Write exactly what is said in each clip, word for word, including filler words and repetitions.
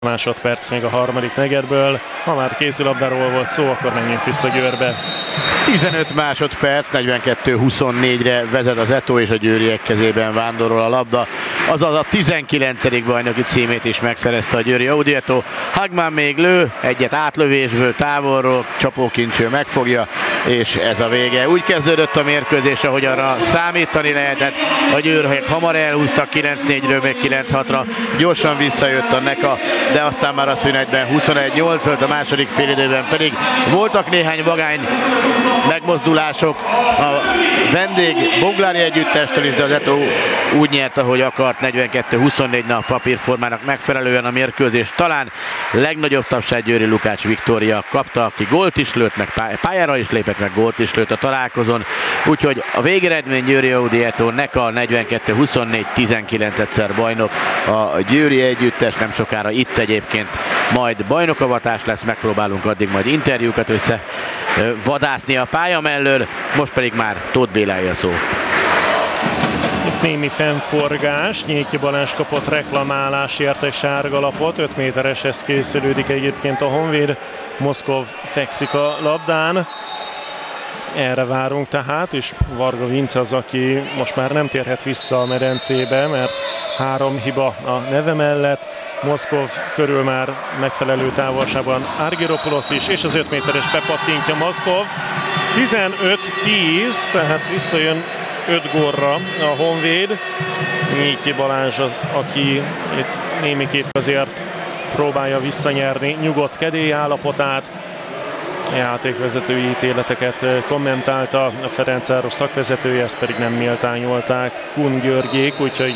Másodperc még a harmadik negyedből. Ha már kézilabdáról volt szó, akkor menjünk vissza Győrbe. tizenöt másodperc, negyvenkettő huszonnégyre vezet az Eto, és a győriek kezében vándorol a labda. Azaz a tizenkilencedik bajnoki címét is megszerezte a győri Audi Eto. Hagman még lő, egyet átlövésből távolról, csapókincső megfogja, és ez a vége. Úgy kezdődött a mérkőzés, ahogy arra számítani lehetett. A győrhelyek hamar elhúztak kilenc négyről még kilenc hatra. Gyorsan visszajött a Neka, de aztán már a szünetben huszonegy nyolc volt, a második félidőben pedig voltak néhány vagány megmozdulások a vendég Boglári együttestől is, de az Eto úgy nyert, ahogy akart, negyvenkettő huszonnégy nap papírformának megfelelően a mérkőzés. Talán legnagyobb tapsát Győri Lukács Viktória kapta, aki gólt is lőtt, meg pályára is lépett, meg gólt is lőtt a találkozón. Úgyhogy a végeredmény Győri Audi Eto, Neka negyvenkettő huszonnégy, tizenkilencedszer bajnok. A győri együttes nem sokára itt egyébként majd bajnokavatás lesz, megpróbálunk addig majd interjúkat össze vadászni a pálya mellől, most pedig már Tóth Béláé a szó. Itt némi fennforgás, Nyéki Balázs kapott reklamálásért egy sárga lapot, öt métereshez készülődik egyébként a Honvéd, Moszkov fekszik a labdán. Erre várunk tehát, és Varga Vince az, aki most már nem térhet vissza a medencébe, mert három hiba a neve mellett. Moszkov körül már megfelelő távolságban Argyropoulos is, és az öt méteres bepattintja Moszkov. tizenöt tíz, tehát visszajön öt gólra a Honvéd. Nyéki Balázs az, aki itt némiképp azért próbálja visszanyerni nyugodt kedély állapotát. A játékvezetői ítéleteket kommentálta a Ferencváros szakvezetője, ezt pedig nem méltányolták Kun Györgyék, úgyhogy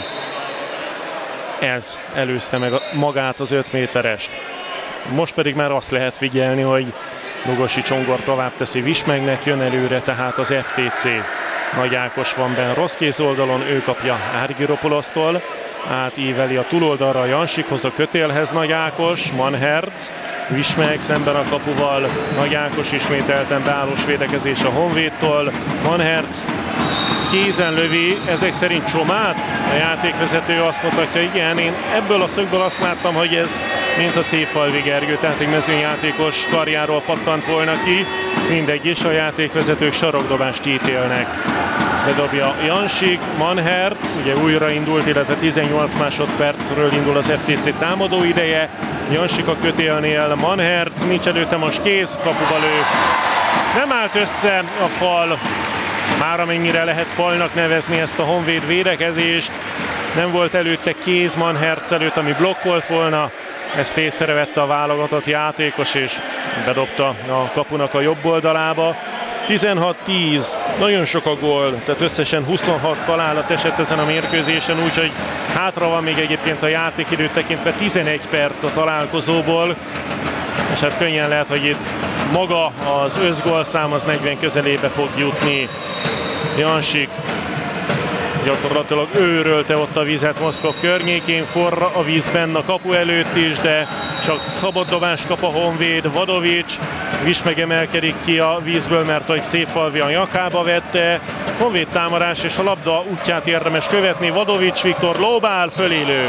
ez előzte meg magát az öt méterest. Most pedig már azt lehet figyelni, hogy Lugosi Csongor tovább teszi Vismegnek, jön előre tehát az ef té cé. Nagy Ákos van benn rossz kéz oldalon, ő kapja Argyropoulosztól. Átíveli a túloldalra a Jansikhoz, a kötélhez Nagy Ákos, Manherc, Vismeg szemben a kapuval, Nagy Ákos ismételten beállós védekezés a Honvédtól, Manherc kézen lövi, ezek szerint Csomát. A játékvezető azt mutatja, igen, én ebből a szögből azt láttam, hogy ez mint a Széfalvi Gergő, tehát egy mezőnyjátékos karjáról pattant volna ki. Mindegy is, a játékvezetők sarokdobást ítélnek. Bedobja Jansik, Manherc, ugye újra indult, illetve tizennyolc másodpercről indul az ef té cé támadó ideje. Jansik a kötélnél, Manherc, nincs előtte most kéz, kapuba lő. Nem állt össze a fal, már amennyire lehet falnak nevezni ezt a Honvéd védekezést. Nem volt előtte kéz Manherc előtt, ami blokkolt volna. Ezt észrevette a válogatott játékos, és bedobta a kapunak a jobb oldalába. tizenhat tíz, nagyon sok a gól, tehát összesen huszonhat találat esett ezen a mérkőzésen, úgyhogy hátra van még egyébként a játékidőt tekintve tizenegy perc a találkozóból, és hát könnyen lehet, hogy itt maga az összgólszám az negyven közelébe fog jutni. Jansik gyakorlatilag őrölte ott a vizet Moszkov környékén, forra a víz benne a kapu előtt is, de csak szabad dobást kap a Honvéd. Vadovics, Vismeg emelkedik ki a vízből, mert hogy Széfalvi a nyakába vette. Honvéd támadás, és a labda útját érdemes követni. Vadovics Viktor lóbál, fölélő.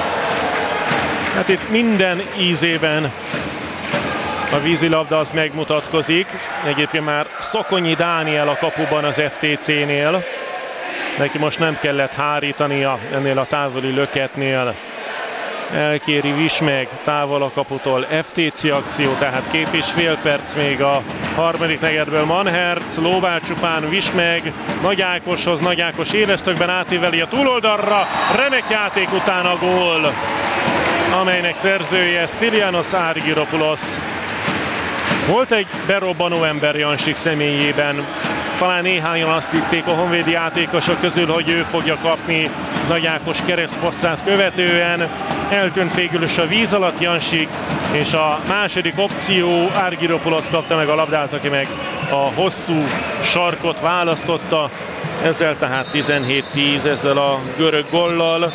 Hát itt minden ízében a vízilabda az megmutatkozik. Egyébként már Szokonyi Dániel a kapuban az ef té cénél. Neki most nem kellett hárítania ennél a távoli löketnél. Elkéri Vismeg távol a kaputól, ef té cé akció, tehát két és fél perc még a harmadik negyedből. Manherc, lóbál csupán Vismeg, Nagy Ákoshoz, Nagy Ákos élesztökben átíveli a túloldalra, remek játék után a gól, amelynek szerzője Stylianos Argyropoulos. Volt egy berobbanó ember Jansik személyében. Talán néhányan azt hitték a honvédi játékosok közül, hogy ő fogja kapni Nagy Ákos keresztpasszát követően. Eltűnt végül is a víz alatt Jansik, és a második opció Argyropoulos kapta meg a labdát, aki meg a hosszú sarkot választotta. Ezzel tehát tizenhét tíz ezzel a görög gollal.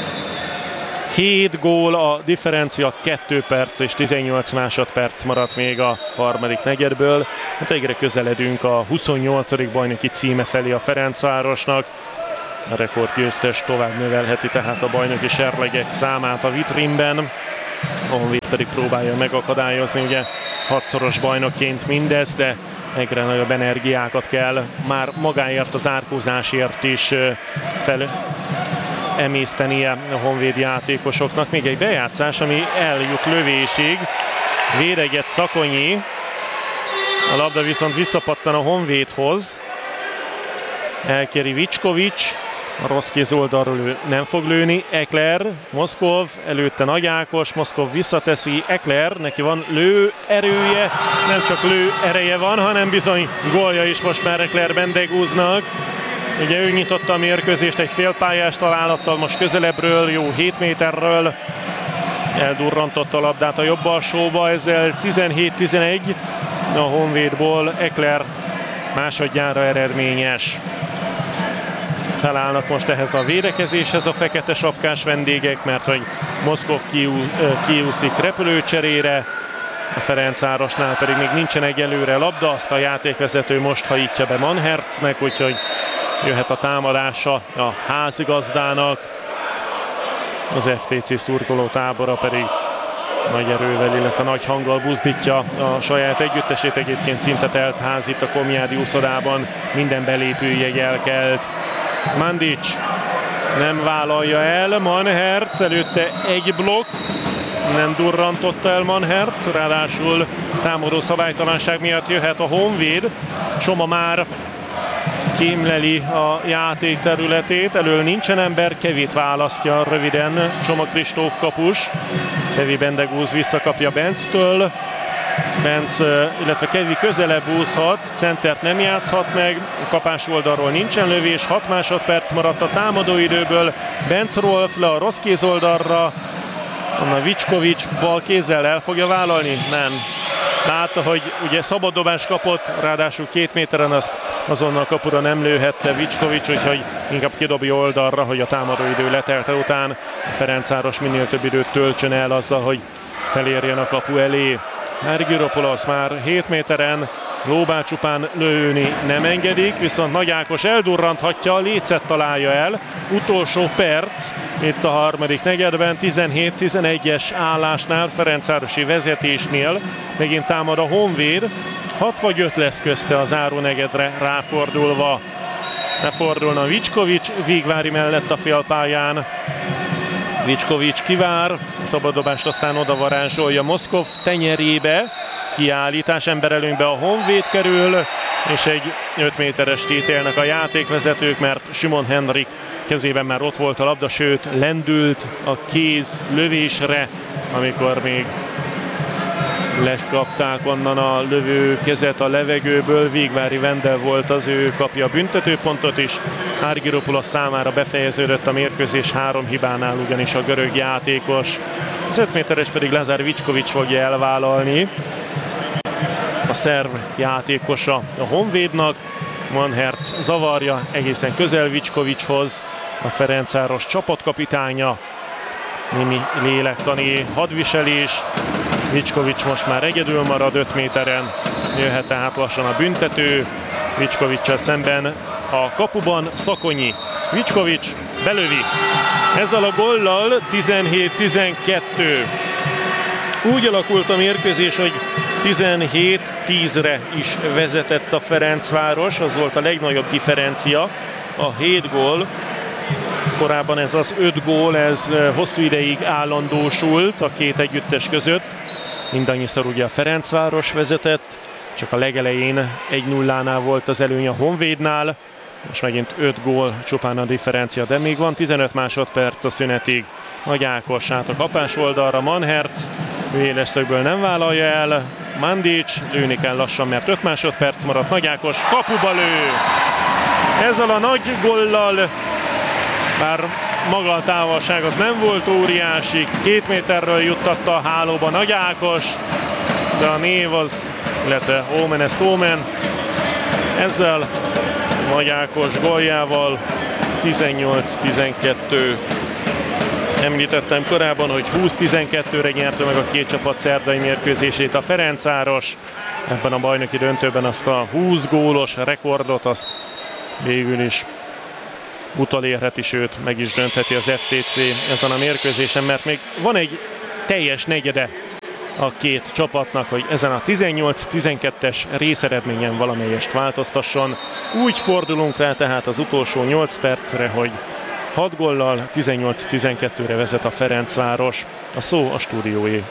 hét gól, a differencia két perc és tizennyolc másodperc maradt még a harmadik negyedből. Hát egyre közeledünk a huszonnyolcadik bajnoki címe felé a Ferencvárosnak. A rekordgyőztes tovább növelheti tehát a bajnoki serlegek számát a vitrínben. A Honvéd pedig próbálja megakadályozni, ugye hatszoros bajnokként mindez, de egyre nagyobb energiákat kell már magáért, az árkózásért is fel emésztenie a honvéd játékosoknak. Még egy bejátszás, ami eljut lövésig. Véreget Szakonyi. A labda viszont visszapattan a Honvédhoz. Elkéri Vicskovics. A rossz kéz oldalról ő nem fog lőni. Ekler, Moszkov, előtte Nagy Ákos, Moszkov visszateszi, Ekler, neki van lő erője, nem csak lő ereje van, hanem bizony gólja is most már Ekler Bendegúznak. Ugye ő nyitotta a mérkőzést egy félpályás találattal, most közelebbről, jó hét méterről eldurrantotta a labdát a jobb alsóba, ezzel tizenhét tizenegy a Honvédból Ekler másodjára eredményes. Felállnak most ehhez a védekezéshez a fekete sapkás vendégek, mert hogy Moszkov kiúszik repülőcserére, a Ferencvárosnál pedig még nincsen egyelőre labda, azt a játékvezető most hajítja be Manhercnek, úgyhogy jöhet a támadása a házigazdának. Az ef té cé szurkoló tábora pedig nagy erővel, illetve nagy hanggal buzdítja a saját együttesét. Egyébként szinte telt ház itt a Komjádi úszodában, minden belépő jegyel kelt. Mandic nem vállalja el, Manherc előtte egy blokk, nem durrantotta el Manherc, ráadásul támadó szabálytalanság miatt jöhet a Honvéd. Csoma már kémleli a játék területét, elől nincsen ember, Kevit választja röviden Csoma Kristóf kapus. Kevi Bendegúz visszakapja Benctől. Benc, illetve Kevi közelebb úszhat, centert nem játszhat meg, kapás oldalról nincsen lövés, hat másodperc maradt a támadóidőből. Benc Rolf le a rossz kéz oldalra, Anna Vicskovics bal kézzel el fogja vállalni? Nem. Látta, hogy ugye szabad dobást kapott, ráadásul két méteren azt azonnal kapura nem lőhette Vicskovics, úgyhogy inkább kidobja oldalra, hogy a támadóidő letelte után a Ferencváros minél több időt töltsön el azzal, hogy felérjen a kapu elé. Argyropoulos már hét méteren, Lóbá csupán lőni nem engedik, viszont Nagy Ákos eldurranthatja, Lécet találja el. Utolsó perc itt a harmadik negyedben, tizenhét tizenegyes állásnál, Ferencvárosi vezetésnél. Megint támad a Honvéd, hat vagy öt lesz közte a zárónegyedre ráfordulva. Ne fordulna Vicskovics, Végvári mellett a félpályán. Vicskovics kivár, szabaddobást aztán oda varázsolja Moszkov tenyerébe, kiállítás, emberelőnybe a Honvéd kerül, és egy öt méteres tételnek a játékvezetők, mert Simon Henrik kezében már ott volt a labda, sőt lendült a kéz lövésre, amikor még lekapták onnan a lövő kezet a levegőből. Végvári Vendel volt az, ő kapja a büntetőpontot is. Argyropoulos számára befejeződött a mérkőzés három hibánál, ugyanis a görög játékos. Az öt méteres pedig Lazar Vicskovics fogja elvállalni. A szerb játékosa a Honvédnak. Manherc zavarja egészen közel Vicskovicshoz. A Ferencváros csapatkapitánya. Némi lélektani hadviselés. Vicskovics most már egyedül marad öt méteren, jöhet tehát lassan a büntető. Vicskovics szemben a kapuban Szakonyi. Vicskovics belövi. Ezzel a gollal tizenhét tizenkettő. Úgy alakult a mérkőzés, hogy tizenhét tízre is vezetett a Ferencváros, az volt a legnagyobb differencia, a hét gól. Korábban ez az öt gól, ez hosszú ideig állandósult a két együttes között. Mindannyiszor ugye a Ferencváros vezetett, csak a legelején egy nullánál volt az előny a Honvédnál. Most megint öt gól csupán a differencia, de még van tizenöt másodperc a szünetig. Nagy Ákos át a kapás oldalra, Manherc, ő éles szögből nem vállalja el. Mandic, lőni kell lassan, mert öt másodperc maradt. Nagy Ákos kapuba lő! Ezzel a nagy gollal, bár maga a távolság az nem volt óriási, két méterről juttatta a hálóba Nagy Ákos, de a név az, illetve Omen ezt Omen. Ezzel Nagy Ákos góljával tizennyolc tizenkettő. Említettem korábban, hogy húsz tizenkettőre nyerte meg a két csapat szerdai mérkőzését a Ferencváros. Ebben a bajnoki döntőben azt a húsz gólos rekordot azt végül is utolérheti, sőt meg is döntheti az ef té cé ezen a mérkőzésen, mert még van egy teljes negyede a két csapatnak, hogy ezen a tizennyolc tizenkettes részeredményen valamelyest változtasson. Úgy fordulunk rá tehát az utolsó nyolc percre, hogy hat góllal tizennyolc tizenkettőre vezet a Ferencváros. A szó a stúdióé.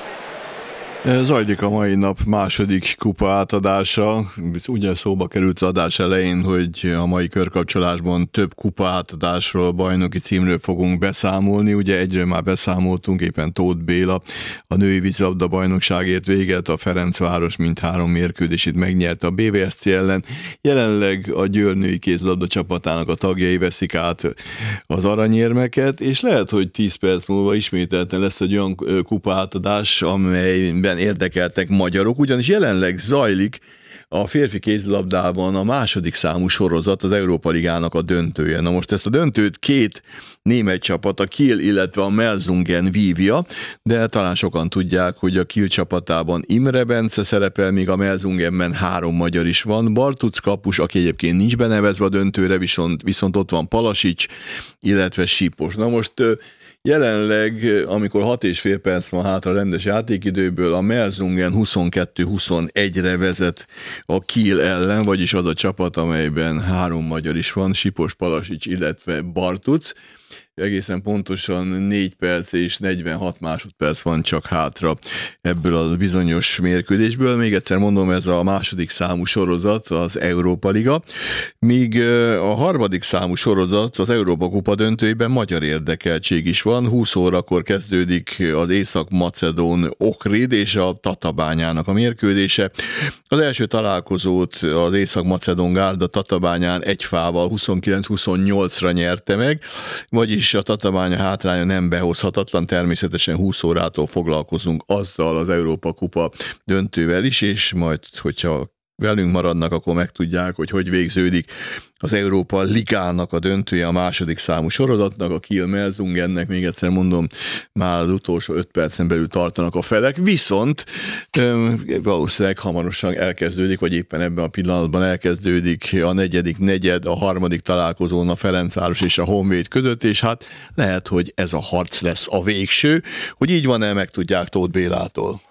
Zajlik a mai nap második kupa átadása. Ugye szóba került az adás elején, hogy a mai körkapcsolásban több kupa átadásról, bajnoki címről fogunk beszámolni. Ugye egyről már beszámoltunk, éppen Tóth Béla a női vízilabda bajnokságért véget, a Ferencváros mindhárom mérkőzését megnyerte a bé vé es cé ellen. Jelenleg a Győr női kézilabda csapatának a tagjai veszik át az aranyérmeket, és lehet, hogy tíz perc múlva ismételten lesz egy olyan kupa átadás, amelyben érdekeltek magyarok, ugyanis jelenleg zajlik a férfi kézilabdában a második számú sorozat, az Európa Ligának a döntője. Na most ezt a döntőt két német csapat, a Kiel, illetve a Melsungen vívja, de talán sokan tudják, hogy a Kiel csapatában Imre Bence szerepel, míg a Melsungenben három magyar is van. Bartuc kapus, aki egyébként nincs benevezve a döntőre, viszont, viszont ott van Palasics, illetve Sipos. Na most jelenleg, amikor hat és fél perc van hátra rendes játékidőből, a Melsungen huszonkettő huszonegyre vezet a Kiel ellen, vagyis az a csapat, amelyben három magyar is van, Sipos, Palasics, illetve Bartuc. Egészen pontosan négy perc és negyvenhat másodperc van csak hátra ebből a bizonyos mérkőzésből. Még egyszer mondom, ez a második számú sorozat, az Európa Liga, míg a harmadik számú sorozat, az Európa Kupa döntőjében magyar érdekeltség is van. húsz órakor kezdődik az Észak-Macedón Ohrid és a Tatabányának a mérkőzése. Az első találkozót az Észak-Macedón Gárda Tatabányán egy fával huszonkilenc huszonnyolcra nyerte meg, vagyis a Tatabánya hátránya nem behozhatatlan, természetesen húsz órától foglalkozunk azzal az Európa Kupa döntővel is, és majd, hogyha velünk maradnak, akkor megtudják, hogy hogy végződik az Európa Ligának a döntője a második számú sorozatnak, a Kiel Melsungennek, még egyszer mondom, már az utolsó öt percen belül tartanak a felek, viszont öm, valószínűleg hamarosan elkezdődik, vagy éppen ebben a pillanatban elkezdődik a negyedik negyed, a harmadik találkozón a Ferencváros és a Honvéd között, és hát lehet, hogy ez a harc lesz a végső, hogy így van-e, megtudják Tóth Bélától.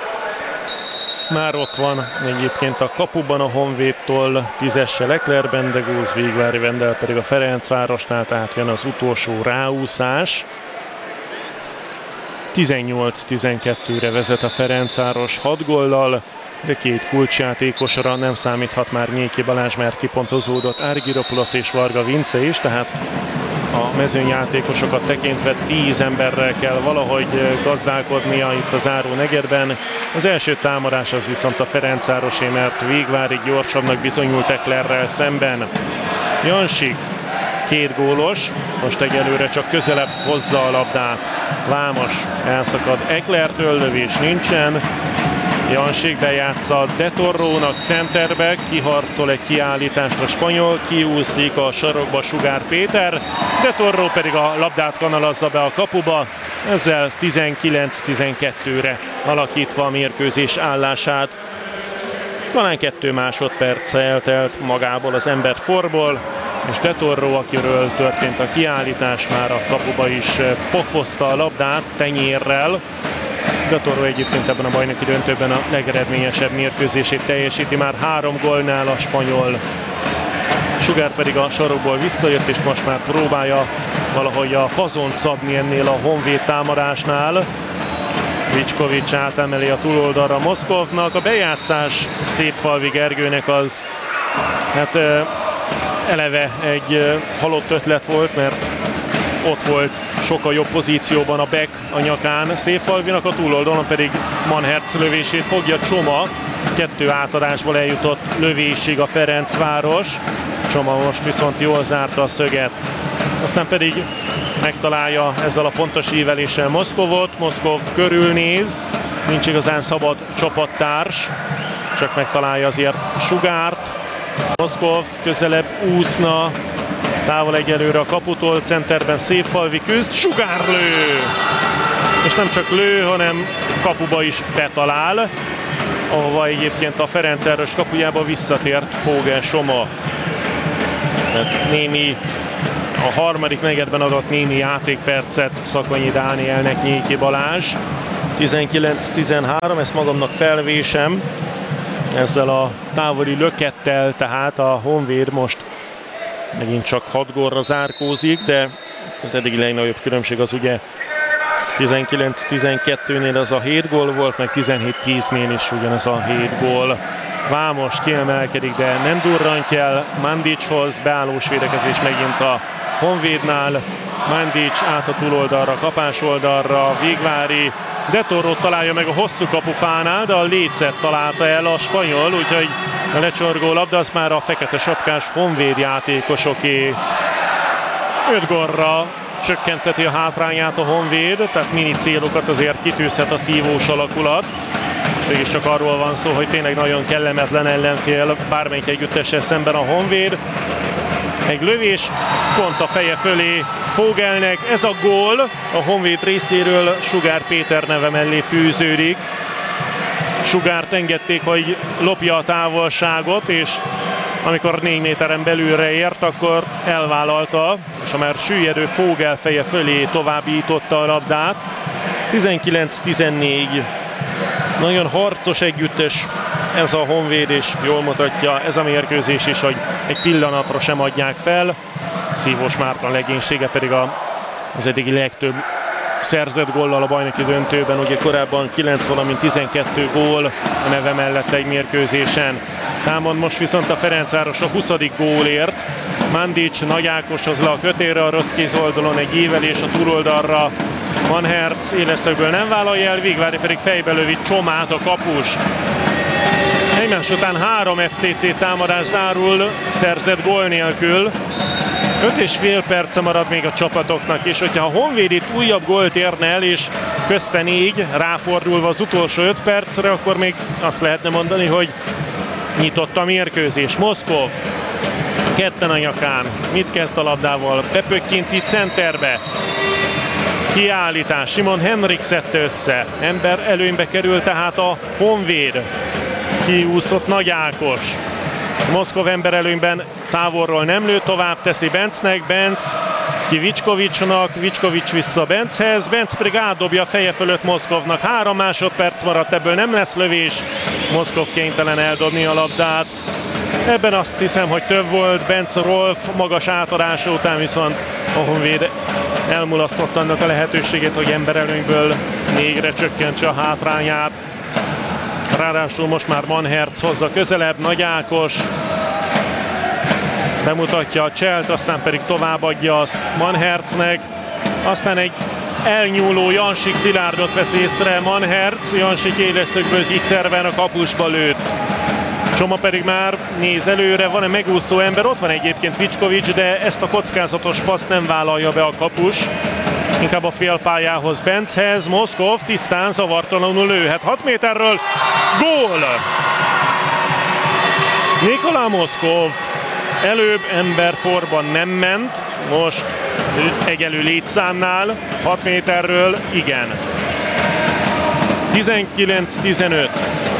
Már ott van egyébként a kapuban a Honvédtól tízesse Leclerc Bendegúz, Végvári Vendel pedig a Ferencvárosnál, tehát jön az utolsó ráúszás. tizennyolc tizenkettőre vezet a Ferencváros hat góllal, de két kulcsjátékosra nem számíthat már Nyéki Balázs, mert kipontozódott Argyropoulos és Varga Vince is, tehát a mezőnyjátékosokat tekintve tíz emberrel kell valahogy gazdálkodnia itt a záró negyedben. Az első támadás az viszont a Ferencvárosé, mert Végvári gyorsabbnak bizonyult Leclerrel szemben. Jansik két gólos, most egyelőre csak közelebb hozza a labdát. Vámos elszakad Eclertől, lövés nincsen. Jansik bejátsza De Torrónak centerbe, kiharcol egy kiállítást a spanyol, kiúszik a sarokba Sugár Péter, De Torró pedig a labdát kanalazza be a kapuba, ezzel tizenkilenc tizenkettőre alakítva a mérkőzés állását. Talán kettő másodperc eltelt magából az embert forból, és De Torró, akiről történt a kiállítás, már a kapuba is pofozta a labdát tenyérrel. De Torró egyébként ebben a bajnoki döntőben a legeredményesebb mérkőzését teljesíti, már három gólnál a spanyol. Sugár pedig a sarokból visszajött, és most már próbálja valahogy a fazont szabni ennél a Honvéd támadásnál. Vicskovics átemeli a túloldalra Moszkovnak, a bejátszás Szétfalvi Gergőnek az hát eleve egy halott ötlet volt, mert ott volt sokkal jobb pozícióban a back a nyakán Szétfalvinak, a túloldalon pedig Manhertz lövését fogja Csoma. Kettő átadásból eljutott lövésig a Ferencváros. Csoma most viszont jól zárta a szöget. Aztán pedig megtalálja ezzel a pontos íveléssel Moszkovot. Moszkov körülnéz, nincs igazán szabad csapattárs, csak megtalálja azért Sugárt. Moszkov közelebb úszna, távol egyelőre a kaputól, centerben Szétfalvi küzd, Sugár lő! És nem csak lő, hanem kapuba is betalál, ahova egyébként a Ferencváros kapujába visszatért Fogel Soma. Tehát némi, a harmadik negyedben adott némi játékpercet Szakonyi Dánielnek Nyéki Balázs. tizenkilenc tizenhárom, ezt magamnak felvésem. Ezzel a távoli lökettel, tehát a Honvéd most megint csak hat gólra zárkózik, de az eddigi legnagyobb különbség az ugye tizenkilenc tizenkettőnél az a hét gól volt, meg tizenhét tíznél is ugyanaz a hét gól. Vámos kiemelkedik, de nem durrant el Mandicshoz, beállós védekezés megint a Honvédnál. Mandics át a túloldalra, kapás oldalra, Végvári, De Torrót találja meg a hosszú kapufánál, de a lécet találta el a spanyol, úgyhogy a lecsorgó labda az már a fekete sapkás Honvéd játékosoké. öt gólra csökkenteti a hátrányát a Honvéd, tehát mini célokat azért kitűzhet a szívós alakulat. Mégis csak arról van szó, hogy tényleg nagyon kellemetlen ellenfél bármelyik együttessel szemben a Honvéd. Egy lövés, pont a feje fölé Fogelnek, ez a gól a Honvéd részéről Sugár Péter neve mellé fűződik. Sugárt engedték, hogy lopja a távolságot, és amikor négy méteren belülre ért, akkor elvállalta, és a már süllyedő Fogel feje fölé továbbította a labdát. tizenkilenc tizennégy. Nagyon harcos együttes ez a Honvéd, és jól mutatja ez a mérkőzés is, hogy egy pillanatra sem adják fel. Szívós Márton legénysége pedig a, az eddigi legtöbb szerzett góllal a bajnoki döntőben, ugye korábban kilenc, valamint tizenkettő gól a neve mellett egy mérkőzésen. Támad most viszont a Ferencváros a huszadik gólért. Mandics Nagy Ákoshoz le a kötélre, a rossz kéz oldalon egy ívelés a túloldalra. Manherc éleszögből nem vállalja el, Végvári pedig fejbe lövi Csomát, a kapust. Egymás után három ef té cé támadás zárul, szerzett gól nélkül. öt és fél perce marad még a csapatoknak, és hogyha a Honvéd itt újabb gólt érne el, és közte négy, ráfordulva az utolsó öt percre, akkor még azt lehetne mondani, hogy nyitott a mérkőzés. Moszkov ketten a nyakán, mit kezd a labdával? Bepökkinti centerbe. Kiállítás, Simon Henrik szedte össze. Ember előnybe kerül tehát a Honvéd. Kiúszott Nagy Ákos. Moszkov ember előnyben távolról nem lő, tovább teszi Bencnek, Benc ki Vicskovicsnak, Vicskovics vissza Benchez, Benc pedig átdobja a feje fölött Moszkovnak. Három másodperc maradt, ebből nem lesz lövés. Moszkov kénytelen eldobni a labdát. Ebben azt hiszem, hogy több volt. Benc Rolf magas átadása után viszont a Honvéd elmulasztott annak a lehetőségét, hogy emberelőnyből négyre csökkentse a hátrányát. Ráadásul most már Manherc hozza közelebb, Nagy Ákos bemutatja a cselt, aztán pedig továbbadja azt Manhercnek, aztán egy elnyúló Jansik Szilárdot vesz észre Manherc, Jansik éleszögből zicserben a kapusba lőtt. Csoma pedig már néz előre, van-e megúszó ember, ott van egyébként Vicskovics, de ezt a kockázatos paszt nem vállalja be a kapus. Inkább a félpályához Benchez, Moszkov tisztán, zavartalanul lőhet hat méterről, gól! Nikolá Moszkov előbb emberforban nem ment, most egyelő létszámnál, hat méterről igen. tizenkilenc tizenöt.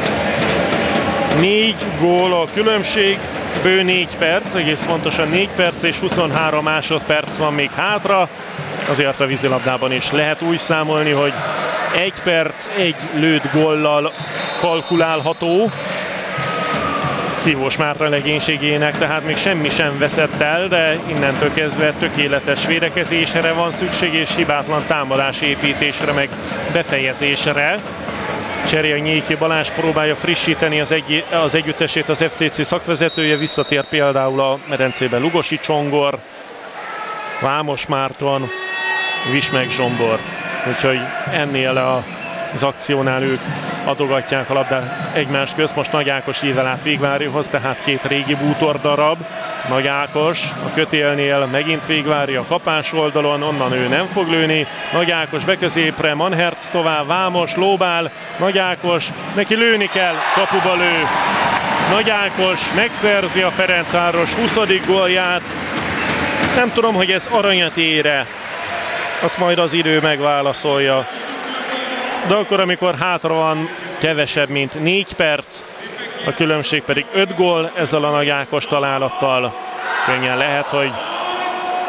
négy gól a különbség, bő négy perc, egész pontosan négy perc és huszonhárom másodperc van még hátra. Azért a vízilabdában is lehet úgy számolni, hogy egy perc, egy lőtt góllal kalkulálható. Szívós Márton legénységének tehát még semmi sem veszett el, de innentől kezdve tökéletes védekezésre van szükség, és hibátlan támadás építésre, meg befejezésre. Cserjanyéki Balázs próbálja frissíteni az, egy, az együttesét az ef té cé szakvezetője, visszatér például a medencében Lugosi Csongor, Vámos Márton, Vismeg Zsombor. Úgyhogy ennél a, az akciónál ők adogatják a labdát egymás közt. Most Nagy Ákos ível át Végvárihoz, tehát két régi bútor darab. Nagy Ákos a kötélnél, megint Végvári a kapás oldalon, onnan ő nem fog lőni. Nagy Ákos beközépre, Manherc tovább, Vámos lóbál, Nagy Ákos, neki lőni kell, kapuba lő. Nagy Ákos megszerzi a Ferencváros huszadik gólját. Nem tudom, hogy ez aranyat ér-e, azt majd az idő megválaszolja. De akkor, amikor hátra van kevesebb, mint négy perc, a különbség pedig öt gól ezzel a Nagy Ákos találattal, könnyen lehet, hogy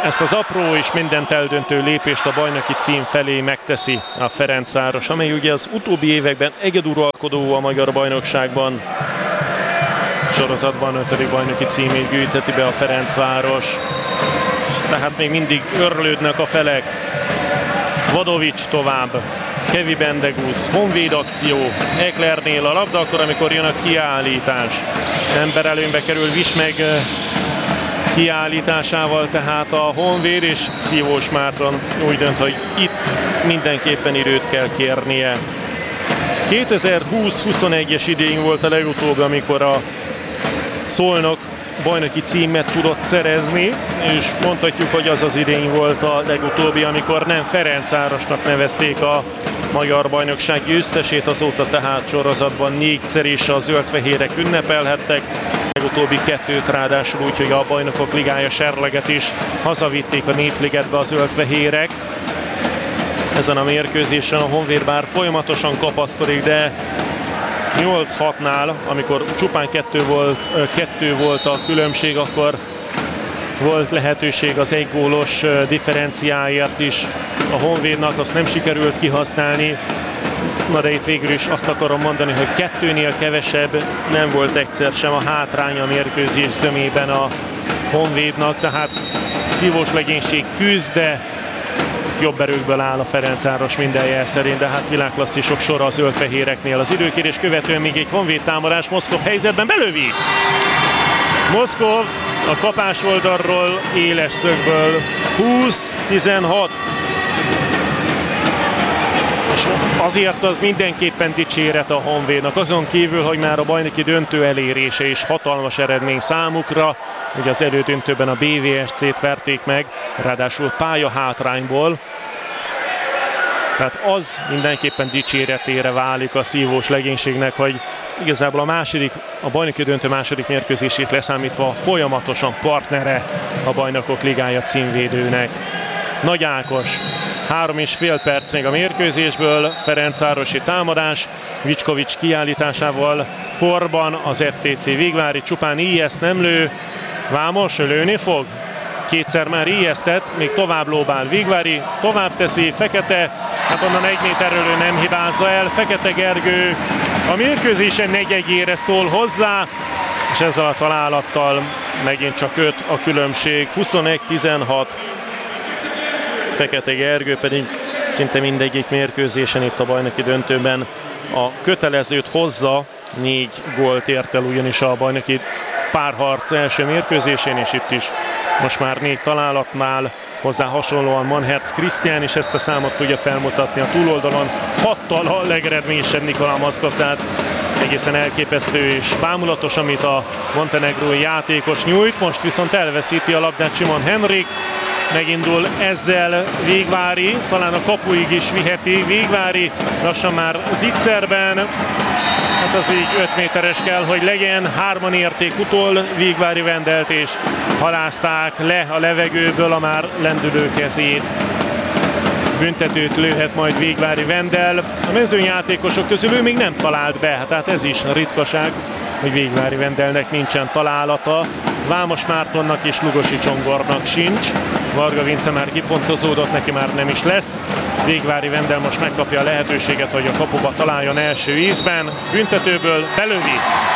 ezt az apró és mindent eldöntő lépést a bajnoki cím felé megteszi a Ferencváros, amely ugye az utóbbi években egyeduralkodó a magyar bajnokságban. Sorozatban ötödik bajnoki címét gyűjteti be a Ferencváros. Tehát még mindig örlődnek a felek. Vadovics tovább, Kevi Bendegusz, Honvéd akció, Eklernél a labda, akkor amikor jön a kiállítás. Emberelőnybe kerül Vismeg kiállításával tehát a Honvéd, és Szívós Márton úgy dönt, hogy itt mindenképpen időt kell kérnie. kétezer-húsz huszonegyes idény volt a legutóbb, amikor a Szolnok bajnoki címet tudott szerezni, és mondhatjuk, hogy az az idény volt a legutóbbi, amikor nem Ferencvárosnak nevezték a magyar bajnokság győztesét, azóta tehát sorozatban négyszer is a zöldfehérek ünnepelhettek, legutóbbi kettőt ráadásul úgy, hogy a Bajnokok Ligája serleget is hazavitték a Népligetbe a zöldfehérek. Ezen a mérkőzésen a Honvéd bár folyamatosan kapaszkodik, de nyolc hatnál, amikor csupán kettő volt, kettő volt a különbség, akkor volt lehetőség az egygólos differenciáért is a Honvédnak, azt nem sikerült kihasználni. Na de itt végül is azt akarom mondani, hogy kettőnél kevesebb nem volt egyszer sem a hátrány a mérkőzés zömében a Honvédnak, tehát szívós legénység küzd, de jobb erőkből áll a Ferencváros minden jel szerint, de hát világklasszisok sora a zöldfehéreknél. Az időkérés követően még egy Honvéd támadás, Moszkov helyzetben belövi! Moszkov a kapás oldalról éles szögből húsz tizenhat. És azért az mindenképpen dicséret a Honvédnak, azon kívül, hogy már a bajnoki döntő elérése is hatalmas eredmény számukra. Ugye az elődöntőben a bé vé es cét verték meg, ráadásul pálya hátrányból. Tehát az mindenképpen dicséretére válik a szívós legénységnek, hogy igazából a második, a bajnoki döntő második mérkőzését leszámítva folyamatosan partnere a Bajnokok Ligája címvédőnek. Nagy Ákos, három és fél perc még a mérkőzésből, ferencvárosi támadás, Vicskovics kiállításával forban az ef té cé Végvári, csupán Ijeszt nem lő, Vámos lőni fog, kétszer már ijesztett, még tovább lóbál Végvári, tovább teszi Fekete, hát onnan egy méterről nem hibázza el, Fekete Gergő a mérkőzésen negyedjére szól hozzá, és ezzel a találattal megint csak öt a különbség, huszonegy tizenhat. Fekete Gergő pedig szinte mindegyik mérkőzésen itt a bajnoki döntőben a kötelezőt hozza, négy gólt ért el ugyanis a bajnoki párharc első mérkőzésén, és itt is most már négy találatnál, hozzá hasonlóan Manherz Krisztián is ezt a számot tudja felmutatni a túloldalon, hattal a legeredményesebb Nikola Moszkov, tehát egészen elképesztő és bámulatos, amit a montenegrói játékos nyújt, most viszont elveszíti a labdát Simon Henrik, megindul ezzel Végvári, talán a kapuig is viheti Végvári, lassan már zicserben, hát az így öt méteres kell, hogy legyen, hárman érték utol Végvári Vendelt, és halázták le a levegőből a már lendülő kezét. Büntetőt lőhet majd Végvári Vendel. A mezőnyjátékosok közül ő még nem talált be, tehát ez is ritkaság, hogy Végvári Vendelnek nincsen találata. Vámos Mártonnak és Lugosi Csongornak sincs. Varga Vince már kipontozódott, neki már nem is lesz. Végvári Vendel most megkapja a lehetőséget, hogy a kapuba találjon első ízben. Büntetőből belövi.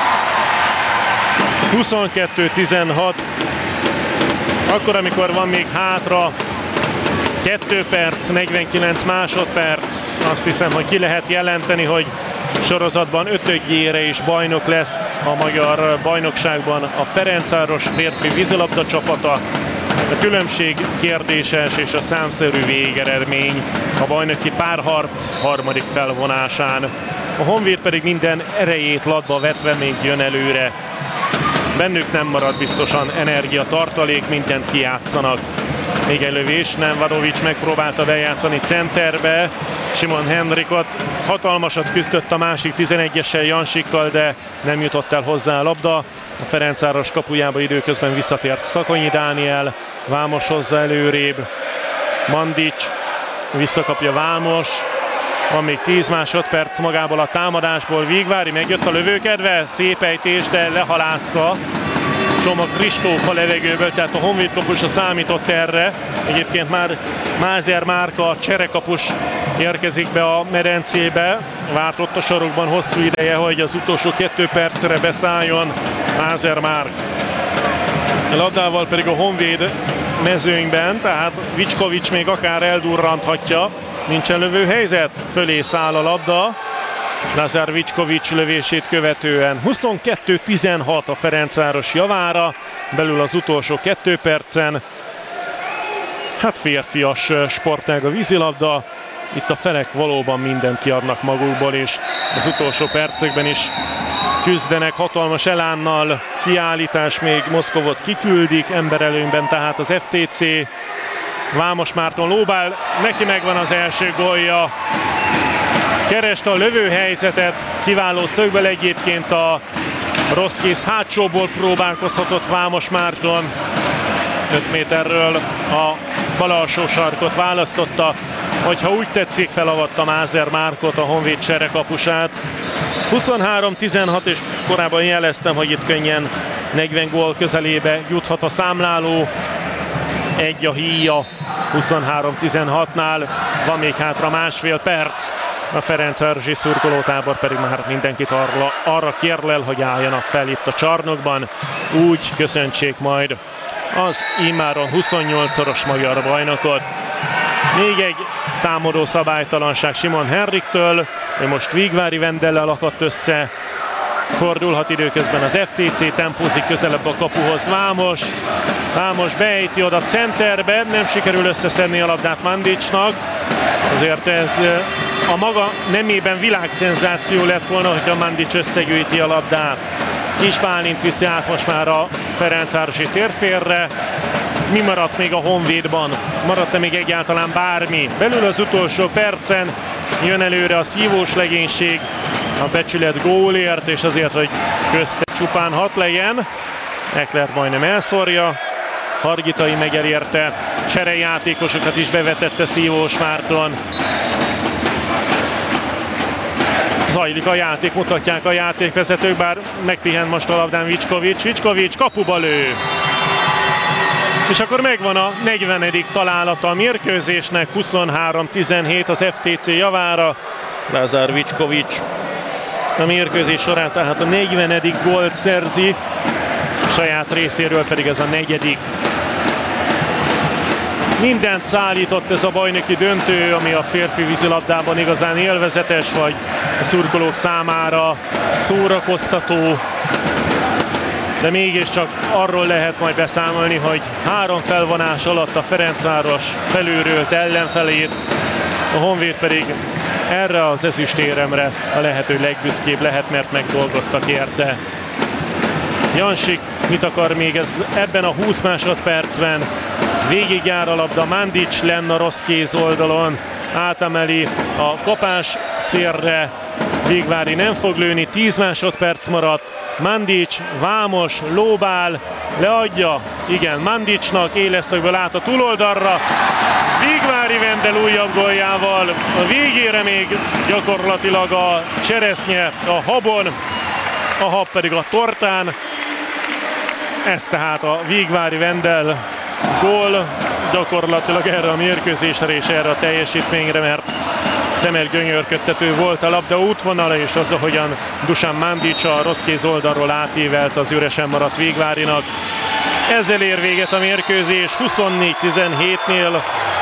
huszonkettő tizenhat. Akkor, amikor van még hátra kettő perc, negyvenkilenc másodperc, azt hiszem, hogy ki lehet jelenteni, hogy sorozatban ötödjére is bajnok lesz a magyar bajnokságban a Ferencváros férfi vízilabda csapata. A különbség kérdéses és a számszerű végeredmény a bajnoki párharc harmadik felvonásán. A Honvéd pedig minden erejét latba vetve még jön előre. Bennük nem marad biztosan energiatartalék, mindent kijátszanak. Még egy lövés, nem, Vadovics megpróbálta bejátszani centerbe, Simon Henrikot, hatalmasat küzdött a másik tizenegyessel Jansikkal, de nem jutott el hozzá a labda. A Ferencváros kapujába időközben visszatért Szakonyi Dániel, Vámos hozza előrébb, Mandics visszakapja Vámos, van még tíz másodperc magából a támadásból, Végvári, megjött a lövőkedve, szép ejtés, de lehalásza Soma Kristóf a levegőből, tehát a Honvéd kapusa számított erre. Egyébként már Mázer Márka, a cserekapus érkezik be a medencébe. Várt ott a sarokban hosszú ideje, hogy az utolsó kettő percre beszálljon Mázer Márk. A labdával pedig a Honvéd mezőnyben, tehát Vicskovics még akár eldurranthatja. Nincsen lövő helyzet, fölé száll a labda. Lazar Vicskovics lövését követően huszonkettő tizenhat a Ferencváros javára, belül az utolsó kettő percen. Hát férfias sportág a vízilabda, itt a felek valóban mindent kiadnak magukból, és az utolsó percekben is küzdenek hatalmas elánnal, kiállítás, még Moszkovot kiküldik, emberelőnyben tehát az ef té cé. Vámos Márton lóbál, neki megvan az első gólja. Kereste a lövőhelyzetet, kiváló szögből egyébként a Roszkész hátsóból próbálkozhatott Vámos Márton. öt méterről a bal alsó sarkot választotta, hogyha úgy tetszik, felavatta Mázer Márkot, a Honvéd cserekapusát. huszonhárom tizenhat, és korábban jeleztem, hogy itt könnyen negyven gól közelébe juthat a számláló. Egy a híja huszonhárom tizenhatnál, van még hátra másfél perc. A ferencvárosi szurkolótábor pedig már mindenkit arra, arra kérlel, hogy álljanak fel itt a csarnokban. Úgy köszöntsék majd az immáron huszonnyolcszoros magyar bajnokot. Még egy támadó szabálytalanság Simon Henriktől, ő most Vigvári Vendellel akadt össze. Fordulhat időközben az ef té cé, tempózik közelebb a kapuhoz Vámos. Vámos beejti oda centerbe, nem sikerül összeszedni a labdát Mandicsnak. Azért ez a maga nemében világszenzáció lett volna, hogyha Mandics összegyűjti a labdát. Kis Bálint viszi át most már a ferencvárosi térfélre. Mi maradt még a Honvédban? Maradt-e még egyáltalán bármi? Belül az utolsó percen jön előre a szívós legénység a becsület gólért, és azért, hogy közte csupán hat legyen. Eklert majdnem elszórja. Hargitai megelérte, cserejátékosokat is bevetette Szívós Márton. Zajlik a játék, mutatják a játékvezetők, bár megpihent most a labdán Vicskovics. Vicskovics kapuba lő. És akkor megvan a negyvenedik találata a mérkőzésnek, huszonhárom tizenhét az ef té cé javára. Lazar Vicskovics a mérkőzés során tehát a negyvenedik gólt szerzi, saját részéről pedig ez a negyedik. Mindent szállított ez a bajnoki döntő, ami a férfi vízilabdában igazán élvezetes, vagy a szurkolók számára szórakoztató. De mégiscsak arról lehet majd beszámolni, hogy három felvonás alatt a Ferencváros felülrölt ellenfelét, a Honvéd pedig erre az ezüstéremre a lehető legbüszkébb lehet, mert megdolgoztak érte. Jansik mit akar még ez ebben a húsz másodpercben? Végigjár a labda, Mandics lenn a rossz kéz oldalon, átemeli a kapás szélre, Vigvári nem fog lőni, tíz másodperc maradt, Mandics, Vámos, lóbál, leadja, igen, Mandicsnak, éleszögből át a túloldalra, Vigvári Vendel újabb góljával, a végére még gyakorlatilag a cseresznye a habon, a hab pedig a tortán. Ez tehát a Vigvári Vendel gól gyakorlatilag erre a mérkőzésre és erre a teljesítményre, mert szemet gyönyörködtető volt a labda útvonala, és az, ahogyan Dusan Mandics a rossz kéz oldalról átívelt az üresen maradt Vigvárinak. Ezzel ér véget a mérkőzés huszonnégy tizenhétnél.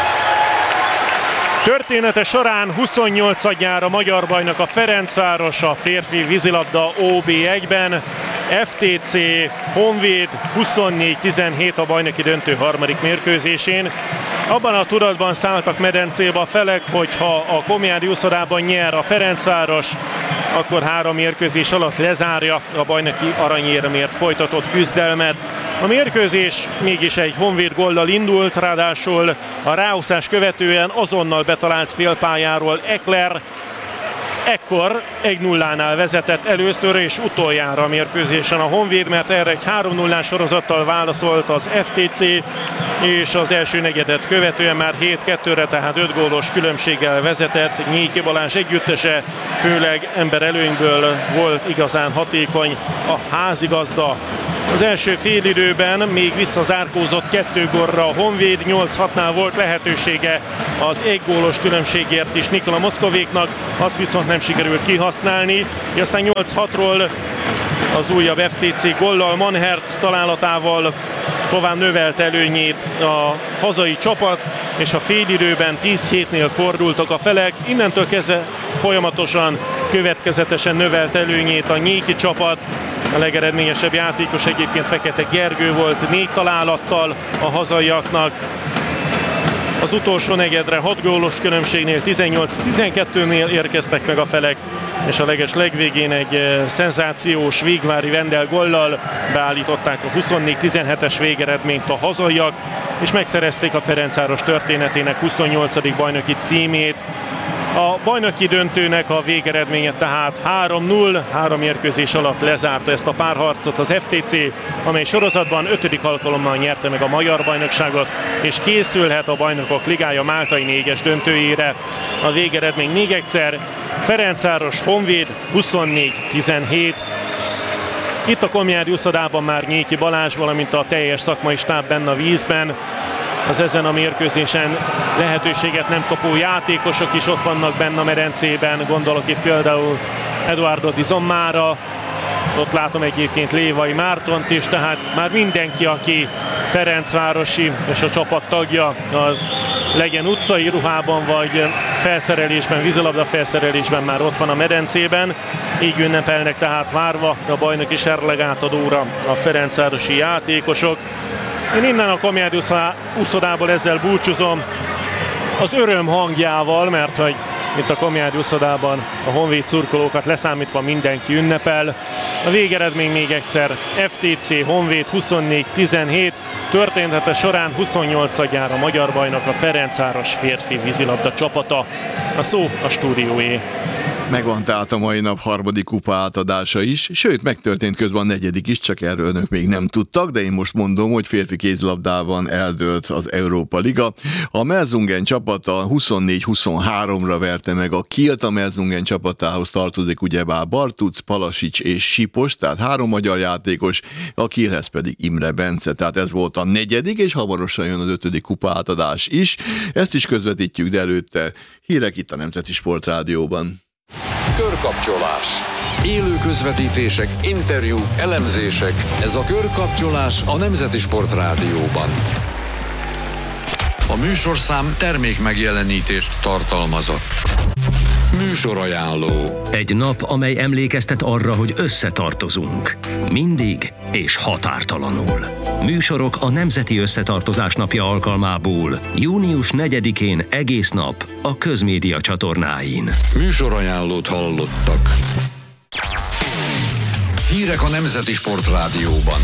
Története során huszonnyolcadjára magyar bajnok a Ferencváros a férfi vízilabda ó bé egyben. ef té cé Honvéd huszonnégy tizenhét a bajnoki döntő harmadik mérkőzésén. Abban a tudatban szálltak medencébe a felek, hogyha a Komjádi úszodában nyer a Ferencváros, akkor három mérkőzés alatt lezárja a bajnoki aranyérmért folytatott küzdelmet. A mérkőzés mégis egy Honvéd góllal indult, ráadásul a ráúszás követően azonnal betalált félpályáról Ekler. Ekkor egy nullánál vezetett először és utoljára a mérkőzésen a Honvéd, mert erre egy három nullás sorozattal válaszolt az ef té cé, és az első negyedet követően már hét kettőre, tehát öt gólos különbséggel vezetett. Nyéki Balázs együttese, főleg emberelőnyből volt igazán hatékony a házigazda. Az első félidőben még visszazárkózott kettő gólra a Honvéd, nyolc hatnál volt lehetősége az egy gólos különbségért is Nikola Moszkovéknak, azt viszont nem sikerült kihasználni, és aztán nyolc hatról az újabb ef té cé góllal, Manhertz találatával tovább növelt előnyét a hazai csapat, és a félidőben tíz hétnél fordultak a felek. Innentől kezdve folyamatosan, következetesen növelt előnyét a nyéki csapat. A legeredményesebb játékos egyébként Fekete Gergő volt négy találattal a hazaiaknak. Az utolsó negyedre hat gólos különbségnél tizennyolc tizenkettőnél érkeztek meg a felek, és a leges legvégén egy szenzációs Végvári Vendel gollal beállították a huszonnégy tizenhetes végeredményt a hazaiak, és megszerezték a Ferencváros történetének huszonnyolcadik bajnoki címét. A bajnoki döntőnek a végeredménye tehát három null, három mérkőzés alatt lezárta ezt a párharcot az ef té cé, amely sorozatban ötödik alkalommal nyerte meg a magyar bajnokságot, és készülhet a Bajnokok Ligája máltai négyes döntőjére. A végeredmény még egyszer: Ferencváros Honvéd huszonnégy tizenhét. Itt a Komjádi uszodában már Nyéki Balázs, valamint a teljes szakmai stáb benne a vízben. Az ezen a mérkőzésen lehetőséget nem kapó játékosok is ott vannak benne a medencében, gondolok itt például Eduardo Di Zommára, ott látom egyébként Lévai Mártont is, tehát már mindenki, aki ferencvárosi és a csapat tagja, az legyen utcai ruhában vagy felszerelésben, vízilabda felszerelésben már ott van a medencében. Így ünnepelnek tehát várva a bajnoki serlegátadóra a ferencvárosi játékosok. Én innen a Komjádi uszodából ezzel búcsúzom az öröm hangjával, mert hogy itt a Komjádi uszodában a Honvéd szurkolókat leszámítva mindenki ünnepel. A végeredmény még egyszer: ef té cé Honvéd huszonnégy tizenhét. Története során huszonnyolcadjára magyar bajnok a Ferencváros férfi vízilabda csapata. A szó a stúdióé. Megvan tehát a mai nap harmadik kupa átadása is, sőt megtörtént közben a negyedik is, csak erről önök még nem tudtak, de én most mondom, hogy férfi kézilabdában eldőlt az Európa Liga. A Melsungen csapata huszonnégy huszonháromra verte meg a Kielt, a Melsungen csapatához tartozik ugyebár Bartuc, Palasics és Sipos, tehát három magyar játékos, a Kielhez pedig Imre Bence, tehát ez volt a negyedik, és hamarosan jön az ötödik kupa átadás is. Ezt is közvetítjük, de előtte hírek itt a Nemzeti Sportrádióban. Körkapcsolás. Élő közvetítések, interjúk, elemzések. Ez a Körkapcsolás a Nemzeti Sportrádióban. A műsorszám termék megjelenítést tartalmazott. Műsorajánló. Egy nap, amely emlékeztet arra, hogy összetartozunk. Mindig és határtalanul. Műsorok a Nemzeti Összetartozás napja alkalmából június negyedikén egész nap a Közmédia csatornáin. Műsorajánlót hallottak. Hírek a Nemzeti Sportrádióban.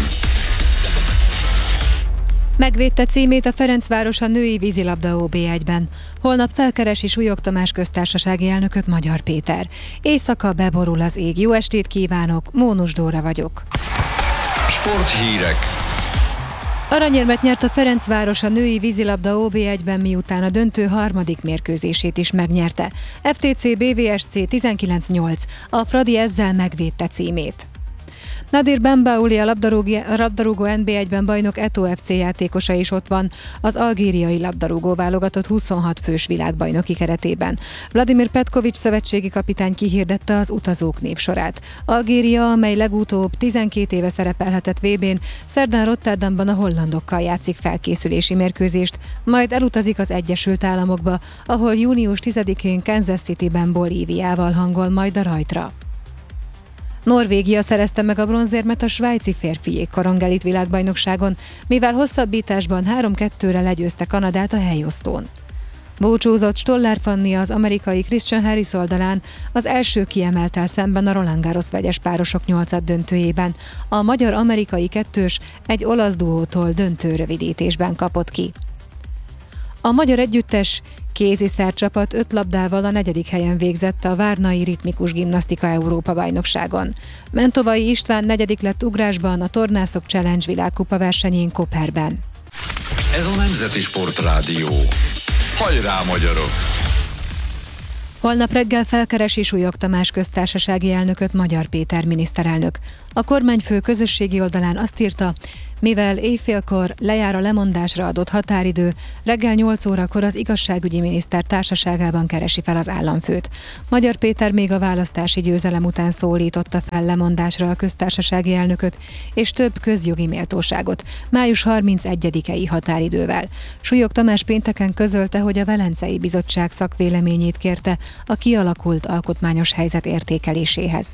Megvédte címét a Ferencváros a női vízilabda ó bé egyben. Holnap felkeresi Súlyog Tamás köztársasági elnököt Magyar Péter. Éjszaka beborul az ég. Jó estét kívánok, Mónus Dóra vagyok. Sporthírek. Aranyérmet nyert a Ferencváros a női vízilabda ó bé egyben, miután a döntő harmadik mérkőzését is megnyerte. ef té cé bé vé es cé tizenkilenc nyolc. A Fradi ezzel megvédte címét. Nadir Benbaouli, a labdarúgó en bé egyben bajnok Eto ef cé játékosa is ott van az algériai labdarúgó válogatott huszonhat fős világbajnoki keretében. Vladimir Petkovics szövetségi kapitány kihirdette az utazók névsorát. Algéria, amely legutóbb tizenkét éve szerepelhetett vé bén, szerdán Rotterdamban a hollandokkal játszik felkészülési mérkőzést, majd elutazik az Egyesült Államokba, ahol június tizedikén Kansas Cityben Bolíviával hangol majd a rajtra. Norvégia szerezte meg a bronzérmet a svájci férfi jégkorongelit világbajnokságon, mivel hosszabbításban három kettőre legyőzte Kanadát a helyosztón. Búcsúzott Stollár Fanni az amerikai Christian Harris oldalán, az első kiemeltel szemben a Roland Garros vegyes párosok nyolcad döntőjében. A magyar-amerikai kettős egy olasz duótól döntő rövidítésben kapott ki. A magyar együttes kéziszer csapat öt labdával a negyedik helyen végzett a Várnai Ritmikus Gimnasztika Európa-bajnokságon. Mentovai István negyedik lett ugrásban a Tornászok Challenge világkupa versenyén Koperben. Ez a Nemzeti Sportrádió. Hajrá, magyarok! Holnap reggel felkeresi Súlyog Tamás köztársasági elnököt Magyar Péter miniszterelnök. A kormányfő közösségi oldalán azt írta, mivel éjfélkor lejár a lemondásra adott határidő, reggel nyolc órakor az igazságügyi miniszter társaságában keresi fel az államfőt. Magyar Péter még a választási győzelem után szólította fel lemondásra a köztársasági elnököt és több közjogi méltóságot, május harmincegyedikei határidővel. Súlyog Tamás pénteken közölte, hogy a Velencei Bizottság szakvéleményét kérte a kialakult alkotmányos helyzet értékeléséhez.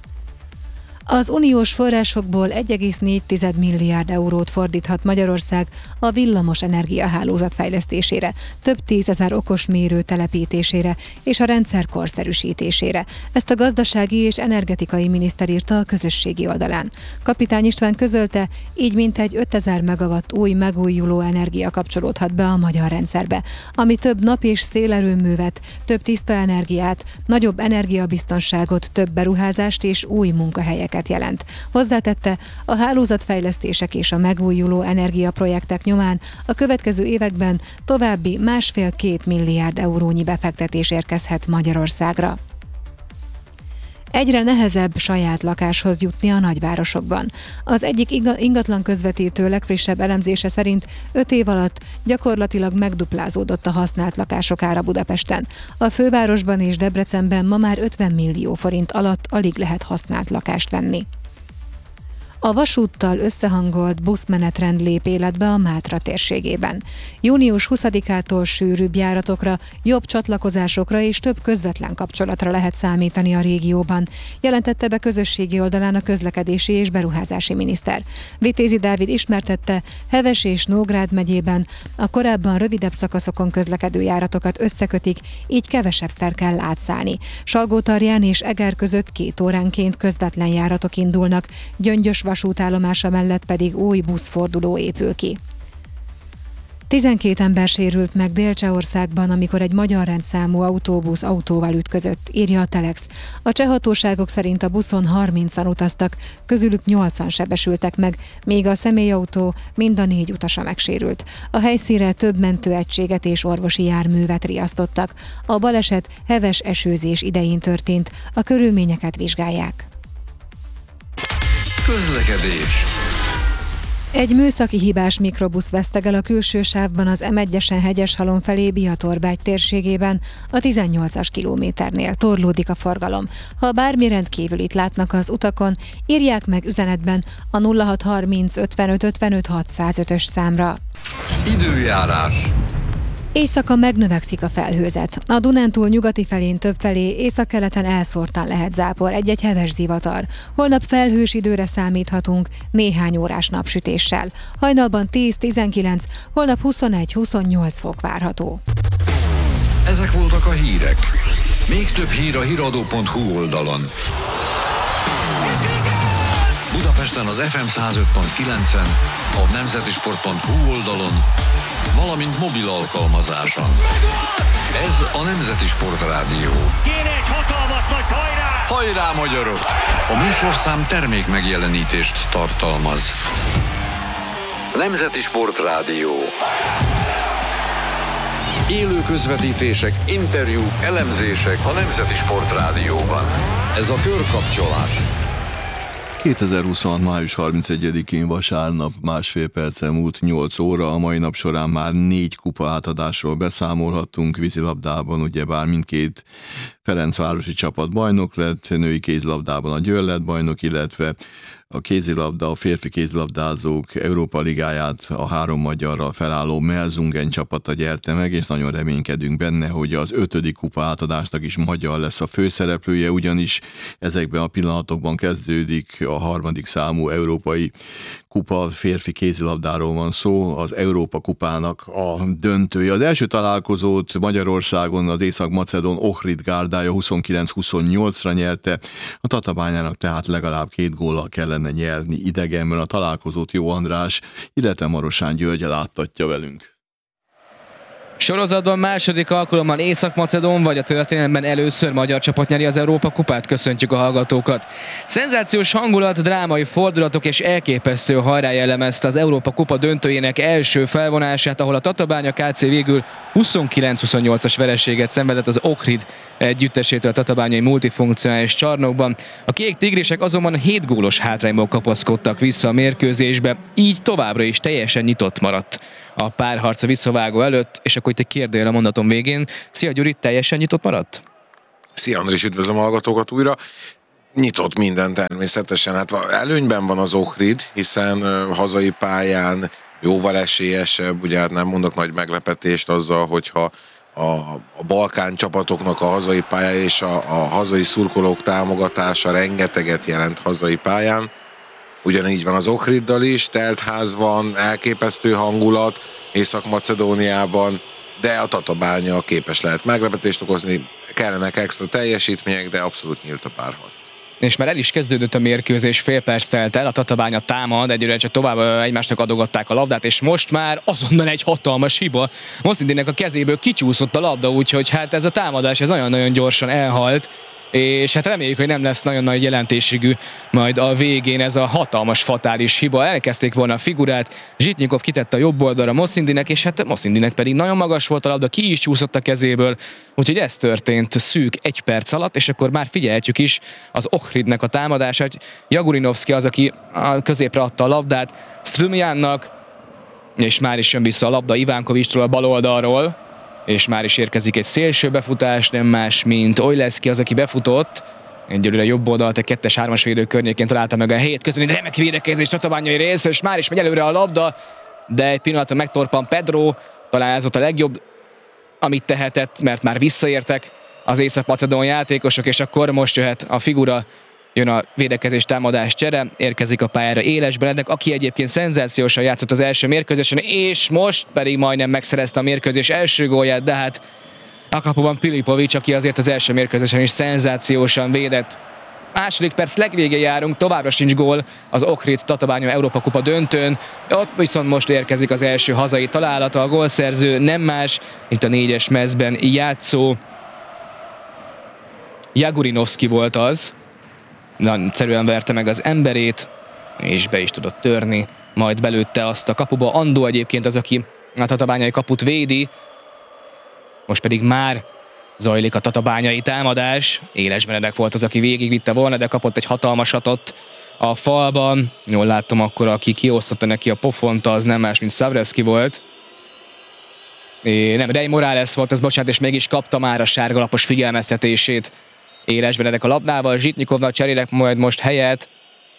Az uniós forrásokból egy egész négy milliárd eurót fordíthat Magyarország a villamos energiahálózat fejlesztésére, több tízezer okos mérő telepítésére és a rendszer korszerűsítésére. Ezt a gazdasági és energetikai miniszter írta a közösségi oldalán. Kapitány István közölte, így mintegy ötezer megawatt új megújuló energia kapcsolódhat be a magyar rendszerbe, ami több nap- és szélerőművet, több tiszta energiát, nagyobb energiabiztonságot, több beruházást és új munkahelyeket jelent. Hozzátette, a hálózatfejlesztések és a megújuló energiaprojektek nyomán a következő években további másfél-két milliárd eurónyi befektetés érkezhet Magyarországra. Egyre nehezebb saját lakáshoz jutni a nagyvárosokban. Az egyik ingatlan közvetítő legfrissebb elemzése szerint öt év alatt gyakorlatilag megduplázódott a használt lakások ára Budapesten. A fővárosban és Debrecenben ma már ötven millió forint alatt alig lehet használt lakást venni. A vasúttal összehangolt buszmenetrend lép életbe a Mátra térségében. június huszadikától sűrűbb járatokra, jobb csatlakozásokra és több közvetlen kapcsolatra lehet számítani a régióban, jelentette be közösségi oldalán a közlekedési és beruházási miniszter. Vitézi Dávid ismertette, Heves és Nógrád megyében a korábban rövidebb szakaszokon közlekedő járatokat összekötik, így kevesebbszer kell átszállni. Salgótarján és Eger között két óránként közvetlen járatok indulnak, Gyöngyös vasútállomása mellett pedig új buszforduló épül ki. tizenkét ember sérült meg Dél-Csehországban, amikor egy magyar rendszámú autóbusz autóval ütközött, írja a Telex. A cseh hatóságok szerint a buszon harmincan utaztak, közülük nyolcan sebesültek meg, míg a személyautó mind a négy utasa megsérült. A helyszínre több mentőegységet és orvosi járművet riasztottak. A baleset heves esőzés idején történt, a körülményeket vizsgálják. Közlekedés. Egy műszaki hibás mikrobusz vesztegel a külső sávban az em egyesen Hegyeshalom felé Biatorbágy térségében, a tizennyolcas kilométernél torlódik a forgalom. Ha bármi rendkívülit látnak az utakon, írják meg üzenetben a nulla hat harminc ötvenöt ötvenöt hatszázötös számra. Időjárás. Éjszaka megnövekszik a felhőzet. A Dunántúl nyugati felén többfelé, északkeleten elszórtan lehet zápor, egy-egy heves zivatar. Holnap felhős időre számíthatunk, néhány órás napsütéssel. Hajnalban tíz-tizenkilenc, holnap huszonegy-huszonnyolc fok várható. Ezek voltak a hírek. Még több hír a híradó pont hu oldalon. Budapesten az ef em száz öt pont kilencen, a nemzetisport pont hu oldalon, valamint mobil alkalmazáson. Ez a Nemzeti Sport Rádió. Kéne egy hatalmas nagy hajrá! Hajrá, magyarok! A műsorszám termék megjelenítést tartalmaz. Nemzeti Sport Rádió. Élő közvetítések, interjúk, elemzések a Nemzeti Sport Rádióban. Ez a körkapcsolás. kétezer-huszonhat. május harmincegyedikén vasárnap másfél perccel múlt nyolc óra, a mai nap során már négy kupa átadásról beszámolhattunk, vízilabdában ugyebár mindkét Ferencvárosi csapat bajnok lett, női kézilabdában a Győr lett bajnok, illetve a kézilabda, a férfi kézilabdázók Európa Ligáját a három magyarral felálló Melsungen csapata nyerte meg, és nagyon reménykedünk benne, hogy az ötödik kupa átadásnak is magyar lesz a főszereplője, ugyanis ezekben a pillanatokban kezdődik a harmadik számú európai kupa, férfi kézilabdáról van szó, az Európa kupának a döntője. Az első találkozót Magyarországon az Észak-Macedón Ohrid gárdája huszonkilenc huszonnyolcra nyerte, a Tatabányának tehát legalább két góllal kellene nyerni idegenben. A találkozót Jó András, illetve Marosán György láttatja velünk. Sorozatban második alkalommal Észak-Macedón vagy a történelemben először magyar csapat nyeri az Európa kupát, köszöntjük a hallgatókat. Szenzációs hangulat, drámai fordulatok és elképesztő hajrá jellemezte az Európa kupa döntőjének első felvonását, ahol a Tatabánya ká cé végül huszonkilenc huszonnyolcas vereséget szenvedett az Ohrid együttesétől a tatabányai multifunkcionális csarnokban. A kék tigrisek azonban hét gólos hátrányból kapaszkodtak vissza a mérkőzésbe, így továbbra is teljesen nyitott maradt a párharc a visszavágó előtt, és akkor itt egy kérdőjel a mondatom végén. Szia Gyuri, teljesen nyitott maradt? Szia Andris, üdvözlöm a hallgatókat újra. Nyitott minden természetesen. Hát előnyben van az Ohrid, hiszen hazai pályán jóval esélyesebb, ugye hát nem mondok nagy meglepetést azzal, hogyha a, a Balkán csapatoknak a hazai pálya és a, a hazai szurkolók támogatása rengeteget jelent hazai pályán. Ugyanígy van az Ohriddal is, teltház van, elképesztő hangulat Észak-Macedóniában, de a Tatabánya képes lehet meglepetést okozni, kellenek extra teljesítmények, de abszolút nyílt a párharc. És már el is kezdődött a mérkőzés, fél perc telt el, a Tatabánya támad, egyre csak tovább egymásnak adogatták a labdát, és most már azonnal egy hatalmas hiba. Moszindinek a kezéből kicsúszott a labda, úgyhogy hát ez a támadás ez nagyon-nagyon gyorsan elhalt, és hát reméljük, hogy nem lesz nagyon nagy jelentőségű majd a végén ez a hatalmas fatális hiba. Elkezdték volna a figurát, Zsitnyikov kitette a jobb oldalra Moszindinek, és hát Moszindinek pedig nagyon magas volt a labda, ki is csúszott a kezéből, úgyhogy ez történt szűk egy perc alatt, és akkor már figyelhetjük is az Ohridnek a támadását. Jagurinovszki az, aki a középre adta a labdát Strumjannak, és már is jön vissza a labda Ivánkovicsról a bal oldalról, és már is érkezik egy szélső befutás, nem más, mint Ojleszki az, aki befutott. Egyelőre jobb oldalt, egy kettes-hármas védő környékén találta meg a helyét, közben egy remek védekezés tatabányai részről, és már is megy előre a labda, de egy pillanatra megtorpan Pedro, talán ez volt a legjobb, amit tehetett, mert már visszaértek az észak-macedón játékosok, és akkor most jöhet a figura, jön a védekezés támadás csere, érkezik a pályára Éles Benedek, aki egyébként szenzációsan játszott az első mérkőzésen, és most pedig majdnem megszerezte a mérkőzés első gólját, de hát a kapuban Pilipovics, aki azért az első mérkőzésen is szenzációsan védett. Második perc legvégén járunk, továbbra sincs gól az Ohrid Tatabánya Európa Kupa döntőn, ott viszont most érkezik az első hazai találata, a gólszerző nem más, mint a négyes mezben játszó Jagurinovszki volt az, nagyszerűen verte meg az emberét, és be is tudott törni, majd belőtte azt a kapuba. Andó egyébként az, aki a tatabányai kaput védi, most pedig már zajlik a tatabányai támadás. Éles Benedek volt az, aki végigvitte volna, de kapott egy hatalmasat a falban. Jól láttam akkor, aki kiosztotta neki a pofont, az nem más, mint Szavreszki volt. É, nem, Rej Morales volt, ez bocsánat, és mégis kapta már a sárgalapos figyelmeztetését Éles Benedek a labdával, Zsitnyikovnak cserélek majd most helyet.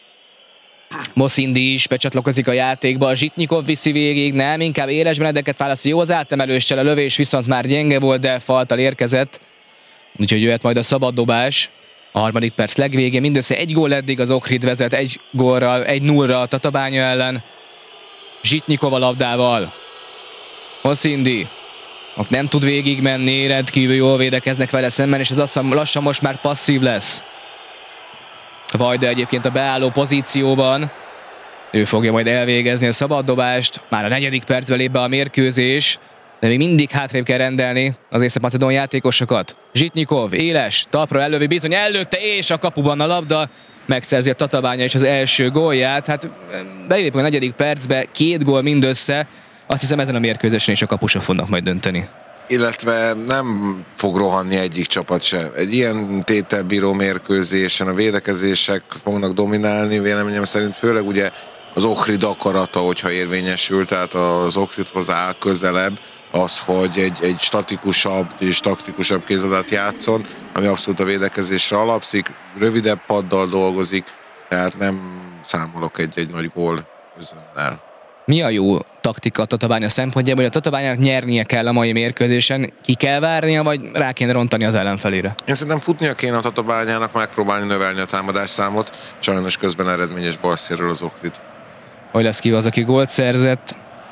Moszindi is becsatlakozik a játékba, Zsitnyikov viszi végig, nem, inkább Éles Benedeket válaszol, jó az átemelőssel, a lövés viszont már gyenge volt, de falttal érkezett. Úgyhogy jöhet majd a szabaddobás. A harmadik perc legvégén mindössze egy gól eddig, az Ohrid vezet egy gólral, egy nullra a Tatabánya ellen. Zsitnyikov a labdával. Moszindi. Ott nem tud végigmenni, rendkívül jól védekeznek vele szemben, és ez azt lassan most már passzív lesz. Vajda egyébként a beálló pozícióban. Ő fogja majd elvégezni a szabaddobást. Már a negyedik percben lép be a mérkőzés, de még mindig hátrébb kell rendelni az észak-macedón játékosokat. Zsitnyikov, éles, talpra ellövi, bizony előtte, és a kapuban a labda. Megszerzi a Tatabánya is az első gólját. Hát belépünk a negyedik percbe, két gól mindössze. Azt hiszem, ezen a mérkőzésen is a kapusok fognak majd dönteni. Illetve nem fog rohanni egyik csapat se. Egy ilyen tételbíró mérkőzésen a védekezések fognak dominálni, véleményem szerint főleg ugye az Ohrid akarata, hogyha érvényesül, tehát az Ohridhoz áll közelebb az, hogy egy, egy statikusabb és taktikusabb kézilabdát játszon, ami abszolút a védekezésre alapszik, rövidebb paddal dolgozik, tehát nem számolok egy, egy nagy gól özönnel. Mi a jó taktika a Tatabánya szempontjából, hogy a Tatabányának nyernie kell a mai mérkőzésen, ki kell várnia, vagy rá kéne rontani az ellenfelére? Én szerintem futnia kéne a Tatabányának, megpróbálni növelni a támadásszámot, sajnos közben eredményes balszérről az Ohrid. Ojleszki az, aki gólt szerzett,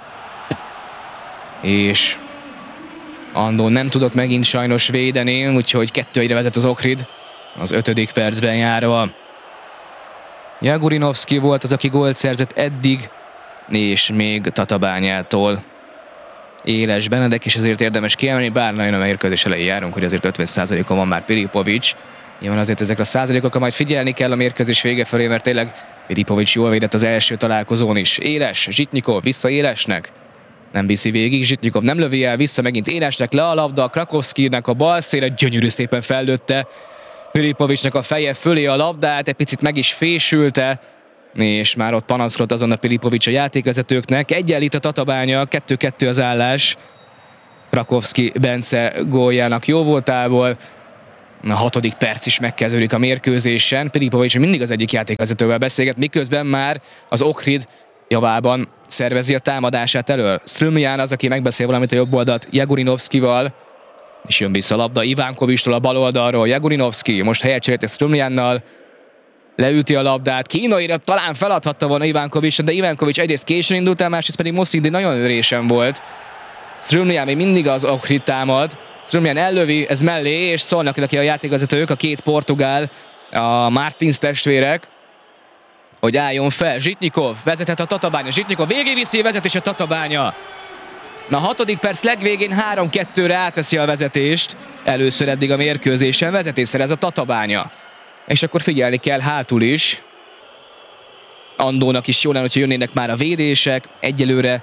és Andó nem tudott megint sajnos védeni, úgyhogy kettő egyre vezet az Ohrid az ötödik percben járva. Jagurinovszki volt az, aki gólt szerzett eddig, és még Tatabányától Éles Benedek, és ezért érdemes kiemelni, bár nagyon a mérkőzés elején járunk, hogy azért ötven százalékon van már Pilipovics. Nyilván azért ezekre a százalékokra majd figyelni kell a mérkőzés vége felé, mert tényleg Pilipovics jól védett az első találkozón is. Éles, Zsitnyikov, vissza Élesnek. Nem viszi végig, Zsitnyikov nem lövi el, vissza megint Énesnek, le a labda, Krakowskinek a bal szélre, gyönyörű szépen fellőtte Pilipovicsnak a feje fölé a labdát, egy picit meg is fésülte, és már ott panaszkodott azon a Pilipovics a játékvezetőknek. Egyenlít a Tatabánya, kettő-kettő az állás. Krakowski Bence góljának jó voltából. A hatodik perc is megkezdődik a mérkőzésen. Pilipovics mindig az egyik játékvezetővel beszélget, miközben már az Ohrid javában szervezi a támadását elől. Strumjan az, aki megbeszél valamit a jobb oldalt Jagurinovszkival, és jön vissza a labda Ivánkovicstól a bal oldalról. Jagurinovszki most helyet cserélt Strumjannal, leüti a labdát, kínaira talán feladhatta volna Ivánkovics, de Ivánkovics egyrészt későn indult el, másrészt pedig Moszindi nagyon őrésen volt. Strumjan még mindig az Ohrid támad, Strumjan ellövi, ez mellé, és szólnak neki a játékvezetők, a két portugál, a Martins testvérek, hogy álljon fel. Zsitnyikov vezetett a Tatabánya, Zsitnyikov végigviszi a vezetés a Tatabánya. Na, a hatodik perc legvégén három-kettőre áteszi a vezetést, először eddig a mérkőzésen vezetés szerez a Tatabánya. És akkor figyelni kell hátul is. Andónak is jó lenne, hogyha jönnének már a védések. Egyelőre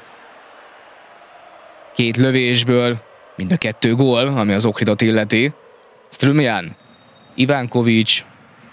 két lövésből mind a kettő gól, ami az Ohridot illeti. Strumjan, Ivánkovics,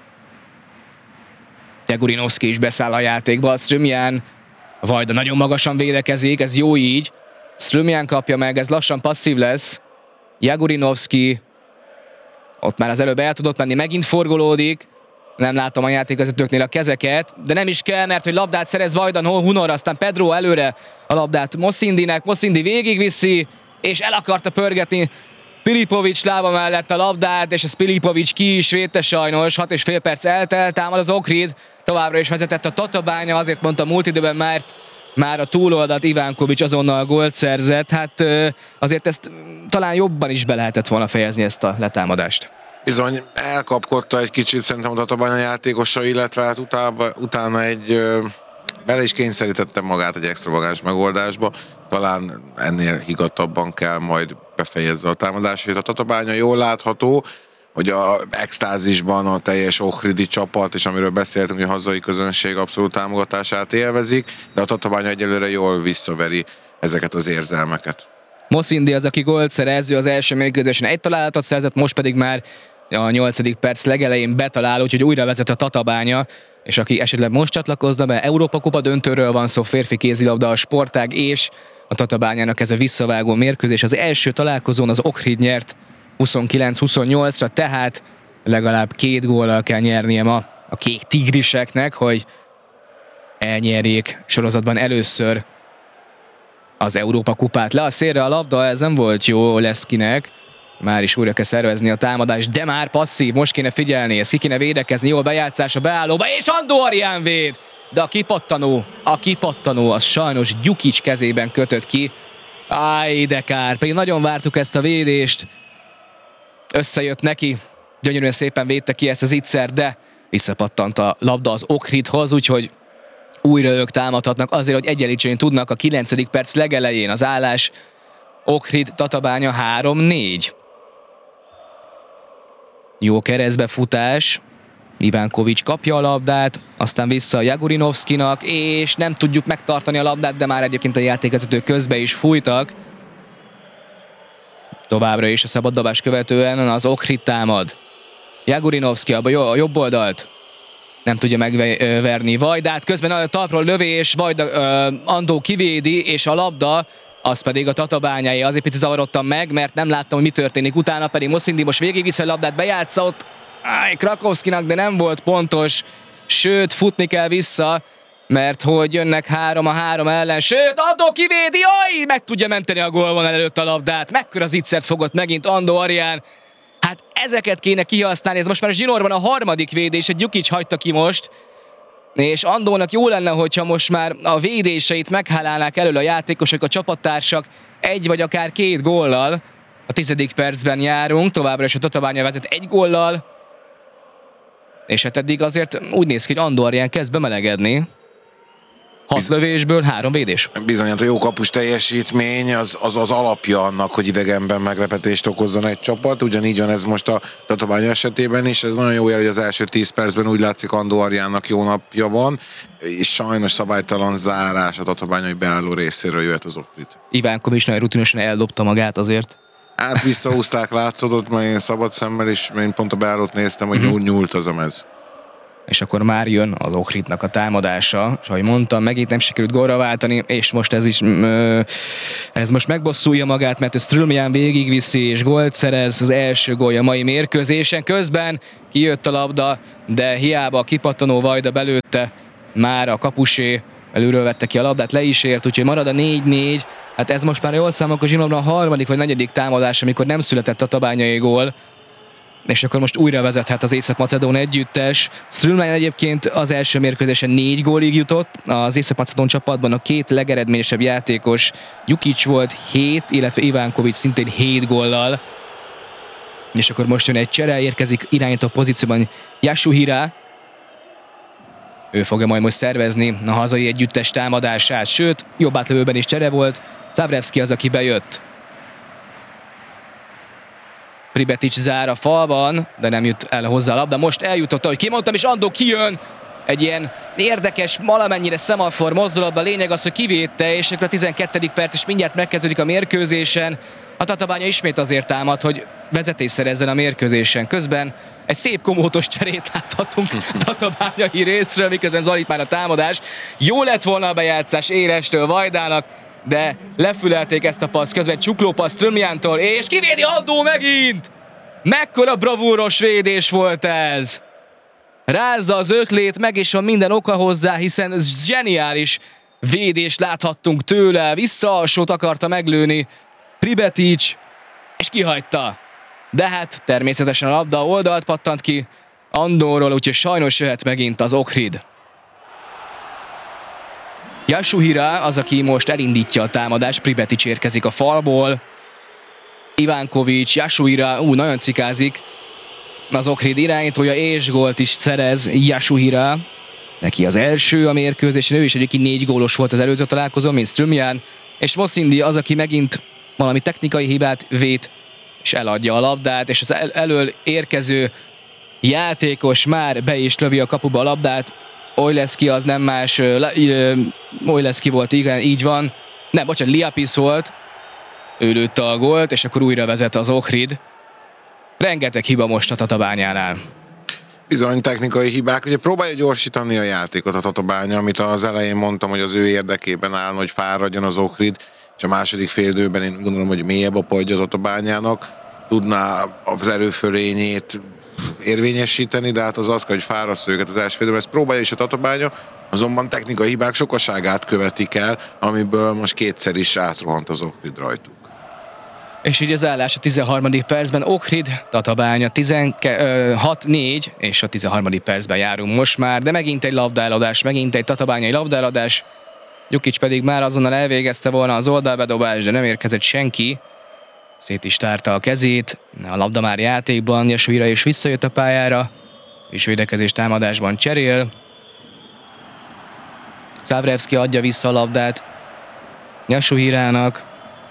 Jagurinovszki is beszáll a játékba. Strumjan, Vajda nagyon magasan védekezik, ez jó így. Strumjan kapja meg, ez lassan passzív lesz. Jagurinovszki ott már az előbb el tudott menni, megint forgolódik. Nem látom a játékvezetőknél a kezeket, de nem is kell, mert hogy labdát szerez Vajdan Hunor, aztán Pedro előre a labdát Moszindinek, Moszindi végigviszi, és el akarta pörgetni Pilipovics lába mellett a labdát, és ez Pilipovics ki is védte sajnos. hat és fél perc eltelt, támad az Ohrid, továbbra is vezetett a Tatabánya, azért mondta múlt időben, mert már a túloldalt Ivánkovics azonnal gólt szerzett. Hát azért ezt talán jobban is be lehetett volna fejezni, ezt a letámadást. Bizony, elkapkodta egy kicsit szerintem a Tatabánya játékosa, illetve hát utána, utána egy bele is kényszerítette magát egy extravagáns megoldásba. Talán ennél higgadtabban kell majd befejezze a támadásait. A Tatabánya jól látható, hogy a extázisban a teljes ohridi csapat, és amiről beszéltünk, hogy a hazai közönség abszolút támogatását élvezik, de a Tatabánya egyelőre jól visszaveri ezeket az érzelmeket. Moszindi az, aki gólt szerező, az első mérkőzésen egy találatot szerzett, most pedig már a nyolcadik perc legelején betalál, úgyhogy újra vezet a Tatabánya, és aki esetleg most csatlakozna be, Európa Kupa döntőről van szó, férfi kézilabda, a sportág és a Tatabányának ez a visszavágó mérkőzés. Az első találkozón az Ohrid nyert huszonkilenc huszonnyolcra, tehát legalább két góllal kell nyernie ma a kék tigriseknek, hogy elnyerjék sorozatban először az Európa Kupát. Le a szélre a labda, ez nem volt jó Leszkinek. Már is újra kell szervezni a támadást, de már passzív, most kéne figyelni, ezt ki kéne védekezni, jó a bejátszás a beállóba, és Andó Arián véd! De a kipattanó, a kipattanó, az sajnos Gyukics kezében kötött ki. Áj, de kár, pedig nagyon vártuk ezt a védést. Összejött neki, gyönyörűen szépen védte ki ezt az ittszert, de visszapattant a labda az Ohridhoz, úgyhogy újra ők támadhatnak azért, hogy egyenlíteni tudnak a kilencedik perc legelején. Az állás Ohrid Tatabánya három négy. Jó keresztbefutás. Ivánkovics kapja a labdát, aztán vissza a Jagurinovszkinak, és nem tudjuk megtartani a labdát, de már egyébként a játékvezetők közbe is fújtak. Továbbra is a szabaddobás követően az Ohrid támad. Jagurinovszki a jobb oldalt nem tudja megverni Vajdát, közben a talpról lövés, Vajda, uh, Andó kivédi, és a labda az pedig a Tatabányáé. Azért picit zavarodtam meg, mert nem láttam, hogy mi történik. Utána pedig Moszindi most végigviszi a labdát, bejátsza ott áj, Krakowskinak, de nem volt pontos. Sőt, futni kell vissza, mert hogy jönnek három a három ellen. Sőt, Andó kivédi, aj, meg tudja menteni a gólvonal előtt a labdát. Mekkora zicsert fogott megint Andó Arián. Hát ezeket kéne kihasználni, ez most már a zsinórban a harmadik védés, egy Gyukics hagyta ki most. És Andónak jó lenne, hogyha most már a védéseit meghálálnák elől a játékosok, a csapattársak egy vagy akár két góllal. A tizedik percben járunk, továbbra is a Tatabánya vezet egy góllal. És hát eddig azért úgy néz ki, hogy Andó Arián kezd bemelegedni. Hat lövésből három védés. Bizony, hát a jó kapus teljesítmény az, az az alapja annak, hogy idegenben meglepetést okozzon egy csapat. Ugyanígy van ez most a Tatabánya esetében is. Ez nagyon jó jel, hogy az első tíz percben úgy látszik Andó Ariának jó napja van, és sajnos szabálytalan zárás a tatabányai beálló részéről jöhet az Ohrid. Ivánkovics nagyon rutinosan eldobta magát azért. Hát visszahúzták, látszódott, mert én szabad szemmel is, én pont a beállót néztem, hogy nyúl, nyúlt az a mez. És akkor már jön az Ohridnak a támadása, és ahogy mondtam, megint nem sikerült gólra váltani, és most ez is ez most megbosszulja magát, mert ő Strömján végigviszi, és gólt szerez, az első gólja mai mérkőzésen. Közben kijött a labda, de hiába a kipattanó Vajda belőtte, már a kapusé előről vette ki a labdát, le is ért, úgyhogy marad a négy négy. Hát ez most már jól számolok, a zsinórban a harmadik vagy negyedik támadás, amikor nem született a tatabányai gól. És akkor most újra vezethet az Észak-Macedón együttes. Strömján egyébként az első mérkőzésen négy gólig jutott. Az Észak-Macedón csapatban a két legeredményesebb játékos Jukic volt hét, illetve Ivánkovics szintén hét góllal. És akkor most jön egy csere, érkezik irányító pozícióban Yasuhira. Ő fogja majd most szervezni a hazai együttes támadását, sőt, jobb átlövőben is csere volt. Zavrevski az, aki bejött. Pribetic zár a falban, de nem jut el hozzá a labda. Most eljutott, ahogy kimondtam, és Andó kijön. Egy ilyen érdekes, valamennyire szemafor mozdulatban. Lényeg az, hogy kivédte, és akkor a tizenkettedik perc is mindjárt megkezdődik a mérkőzésen. A Tatabánya ismét azért támad, hogy vezetés szerezzen a mérkőzésen. Közben egy szép komótos cserét láthatunk tatabányai részről, miközben zajlik már a támadás. Jó lett volna a bejátszás Élestől Vajdának, de lefülelték ezt a passz, közben csuklópassz Strömjántól, és kivédi Andó megint! Mekkora bravúros védés volt ez! Rázza az öklét, meg is van minden oka hozzá, hiszen ez zseniális védést láthattunk tőle, visszaalsót akarta meglőni Pribetic, és kihagyta. De hát természetesen a labda oldalt pattant ki Andóról, úgyhogy sajnos jöhet megint az Ohrid. Yasuhira az, aki most elindítja a támadást, Pribetic érkezik a falból. Ivánkovics, Yasuhira, ú, nagyon cikázik. Az Ohrid irányítója, és gólt is szerez Yasuhira. Neki az első a mérkőzésen, ő is egyébként négy gólos volt az előző találkozón, mint Strömján. És Moszindi az, aki megint valami technikai hibát vét, és eladja a labdát, és az el- elől érkező játékos már be is lövi a kapuba a labdát. Ojleszki az nem más, Ojleszki volt, igen, így van. Nem, bocsánat, Liapis volt. Ő lőtte a gólt, és akkor újra vezet az Ohrid. Rengeteg hiba most a Tatabányánál. Bizony technikai hibák. Ugye próbálja gyorsítani a játékot a Tatabánya, amit az elején mondtam, hogy az ő érdekében áll, hogy fáradjon az Ohrid, és a második félidőben én gondolom, hogy mélyebb a padja a Tatabányának, tudná az erőfölényét érvényesíteni, de hát az az kell, hogy fáraszt őket az első félidőben. Ezt próbálja is a Tatabánya, azonban technikai hibák sokaságát követik el, amiből most kétszer is átrohant az Ohrid rajtuk. És így az állás a tizenharmadik percben, Ohrid, Tatabánya tizenhat négy, és a tizenharmadik percben járunk most már, de megint egy labdaeladás, megint egy tatabányai labdaeladás. Jukic pedig már azonnal elvégezte volna az oldalbedobást, de nem érkezett senki. Szét is tárta a kezét, a labda már játékban, Yasuhira is visszajött a pályára, és védekezés támadásban cserél. Zavrevski adja vissza a labdát Yasuhirának,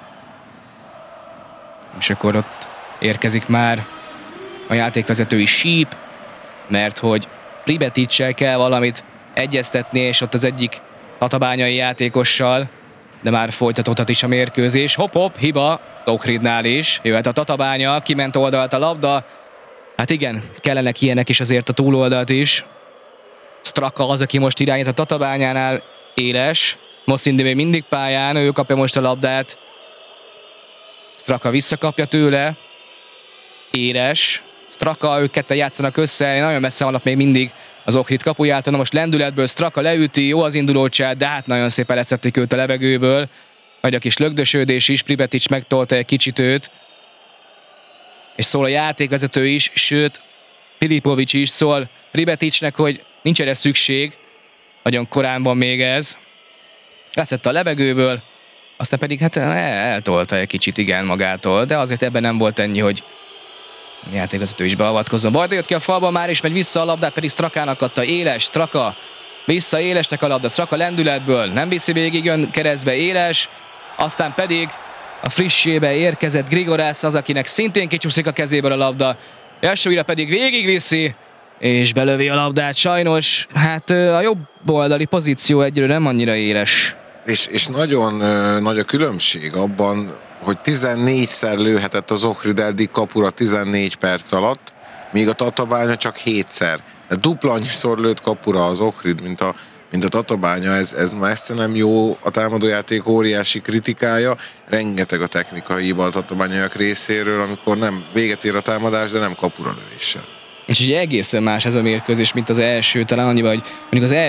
és akkor ott érkezik már a játékvezetői síp, mert hogy Pribeticcel kell valamit egyeztetni, és ott az egyik tatabányai játékossal, de már folytatódhat is a mérkőzés. Hop-hop, hiba Ohridnál is, jöhet a Tatabánya, kiment oldalt a labda. Hát igen, kellenek ilyenek is azért a túloldalt is. Straka az, aki most irányít a Tatabányánál, Éles. Moszindi még mindig pályán, ő kapja most a labdát. Straka visszakapja tőle. Éles. Straka, ők ketten játszanak össze, nagyon messze vannak még mindig az Ohrid kapujától. Na most lendületből Straka leüti, jó az indulócsát, de hát nagyon szépen leszették őt a levegőből. Vagy a kis lögdösödés is, Pribetic megtolta egy kicsit őt. És szól a játékvezető is, sőt, Filipovics is szól Pribeticnek, hogy nincs erre szükség. Nagyon korán van még ez. Leszette a levegőből, aztán pedig hát eltolta egy kicsit, igen, magától, de azért ebben nem volt ennyi, hogy a játékvezető is beavatkozzon. Vajda jött ki a falba már, és megy vissza a labdát, pedig Strakának adta. Éles, Straka Vissza Élesnek a labda, Straka lendületből, nem viszi végig, jön keresztbe Éles, aztán pedig a frissébe érkezett Grigorász az, akinek szintén kicsúszik a kezéből a labda. Elsőire pedig végigviszi, és belövi a labdát. Sajnos, hát a jobb oldali pozíció egyről nem annyira éles. És, és nagyon ö, nagy a különbség abban, hogy tizennégyszer lőhetett az Ohrid eddig kapura tizennégy perc alatt, míg a Tatabánya csak hétszer. De dupla annyiszor lőtt kapura az Ohrid, mint a, mint a Tatabánya, ez, ez messze nem jó, a támadójáték óriási kritikája, rengeteg a technikai hiba a tatabányaiak részéről, amikor nem véget ér a támadás, de nem kapura lövéssel. És ugye egészen más ez a mérkőzés, mint az első, talán annyiban, hogy mondjuk az első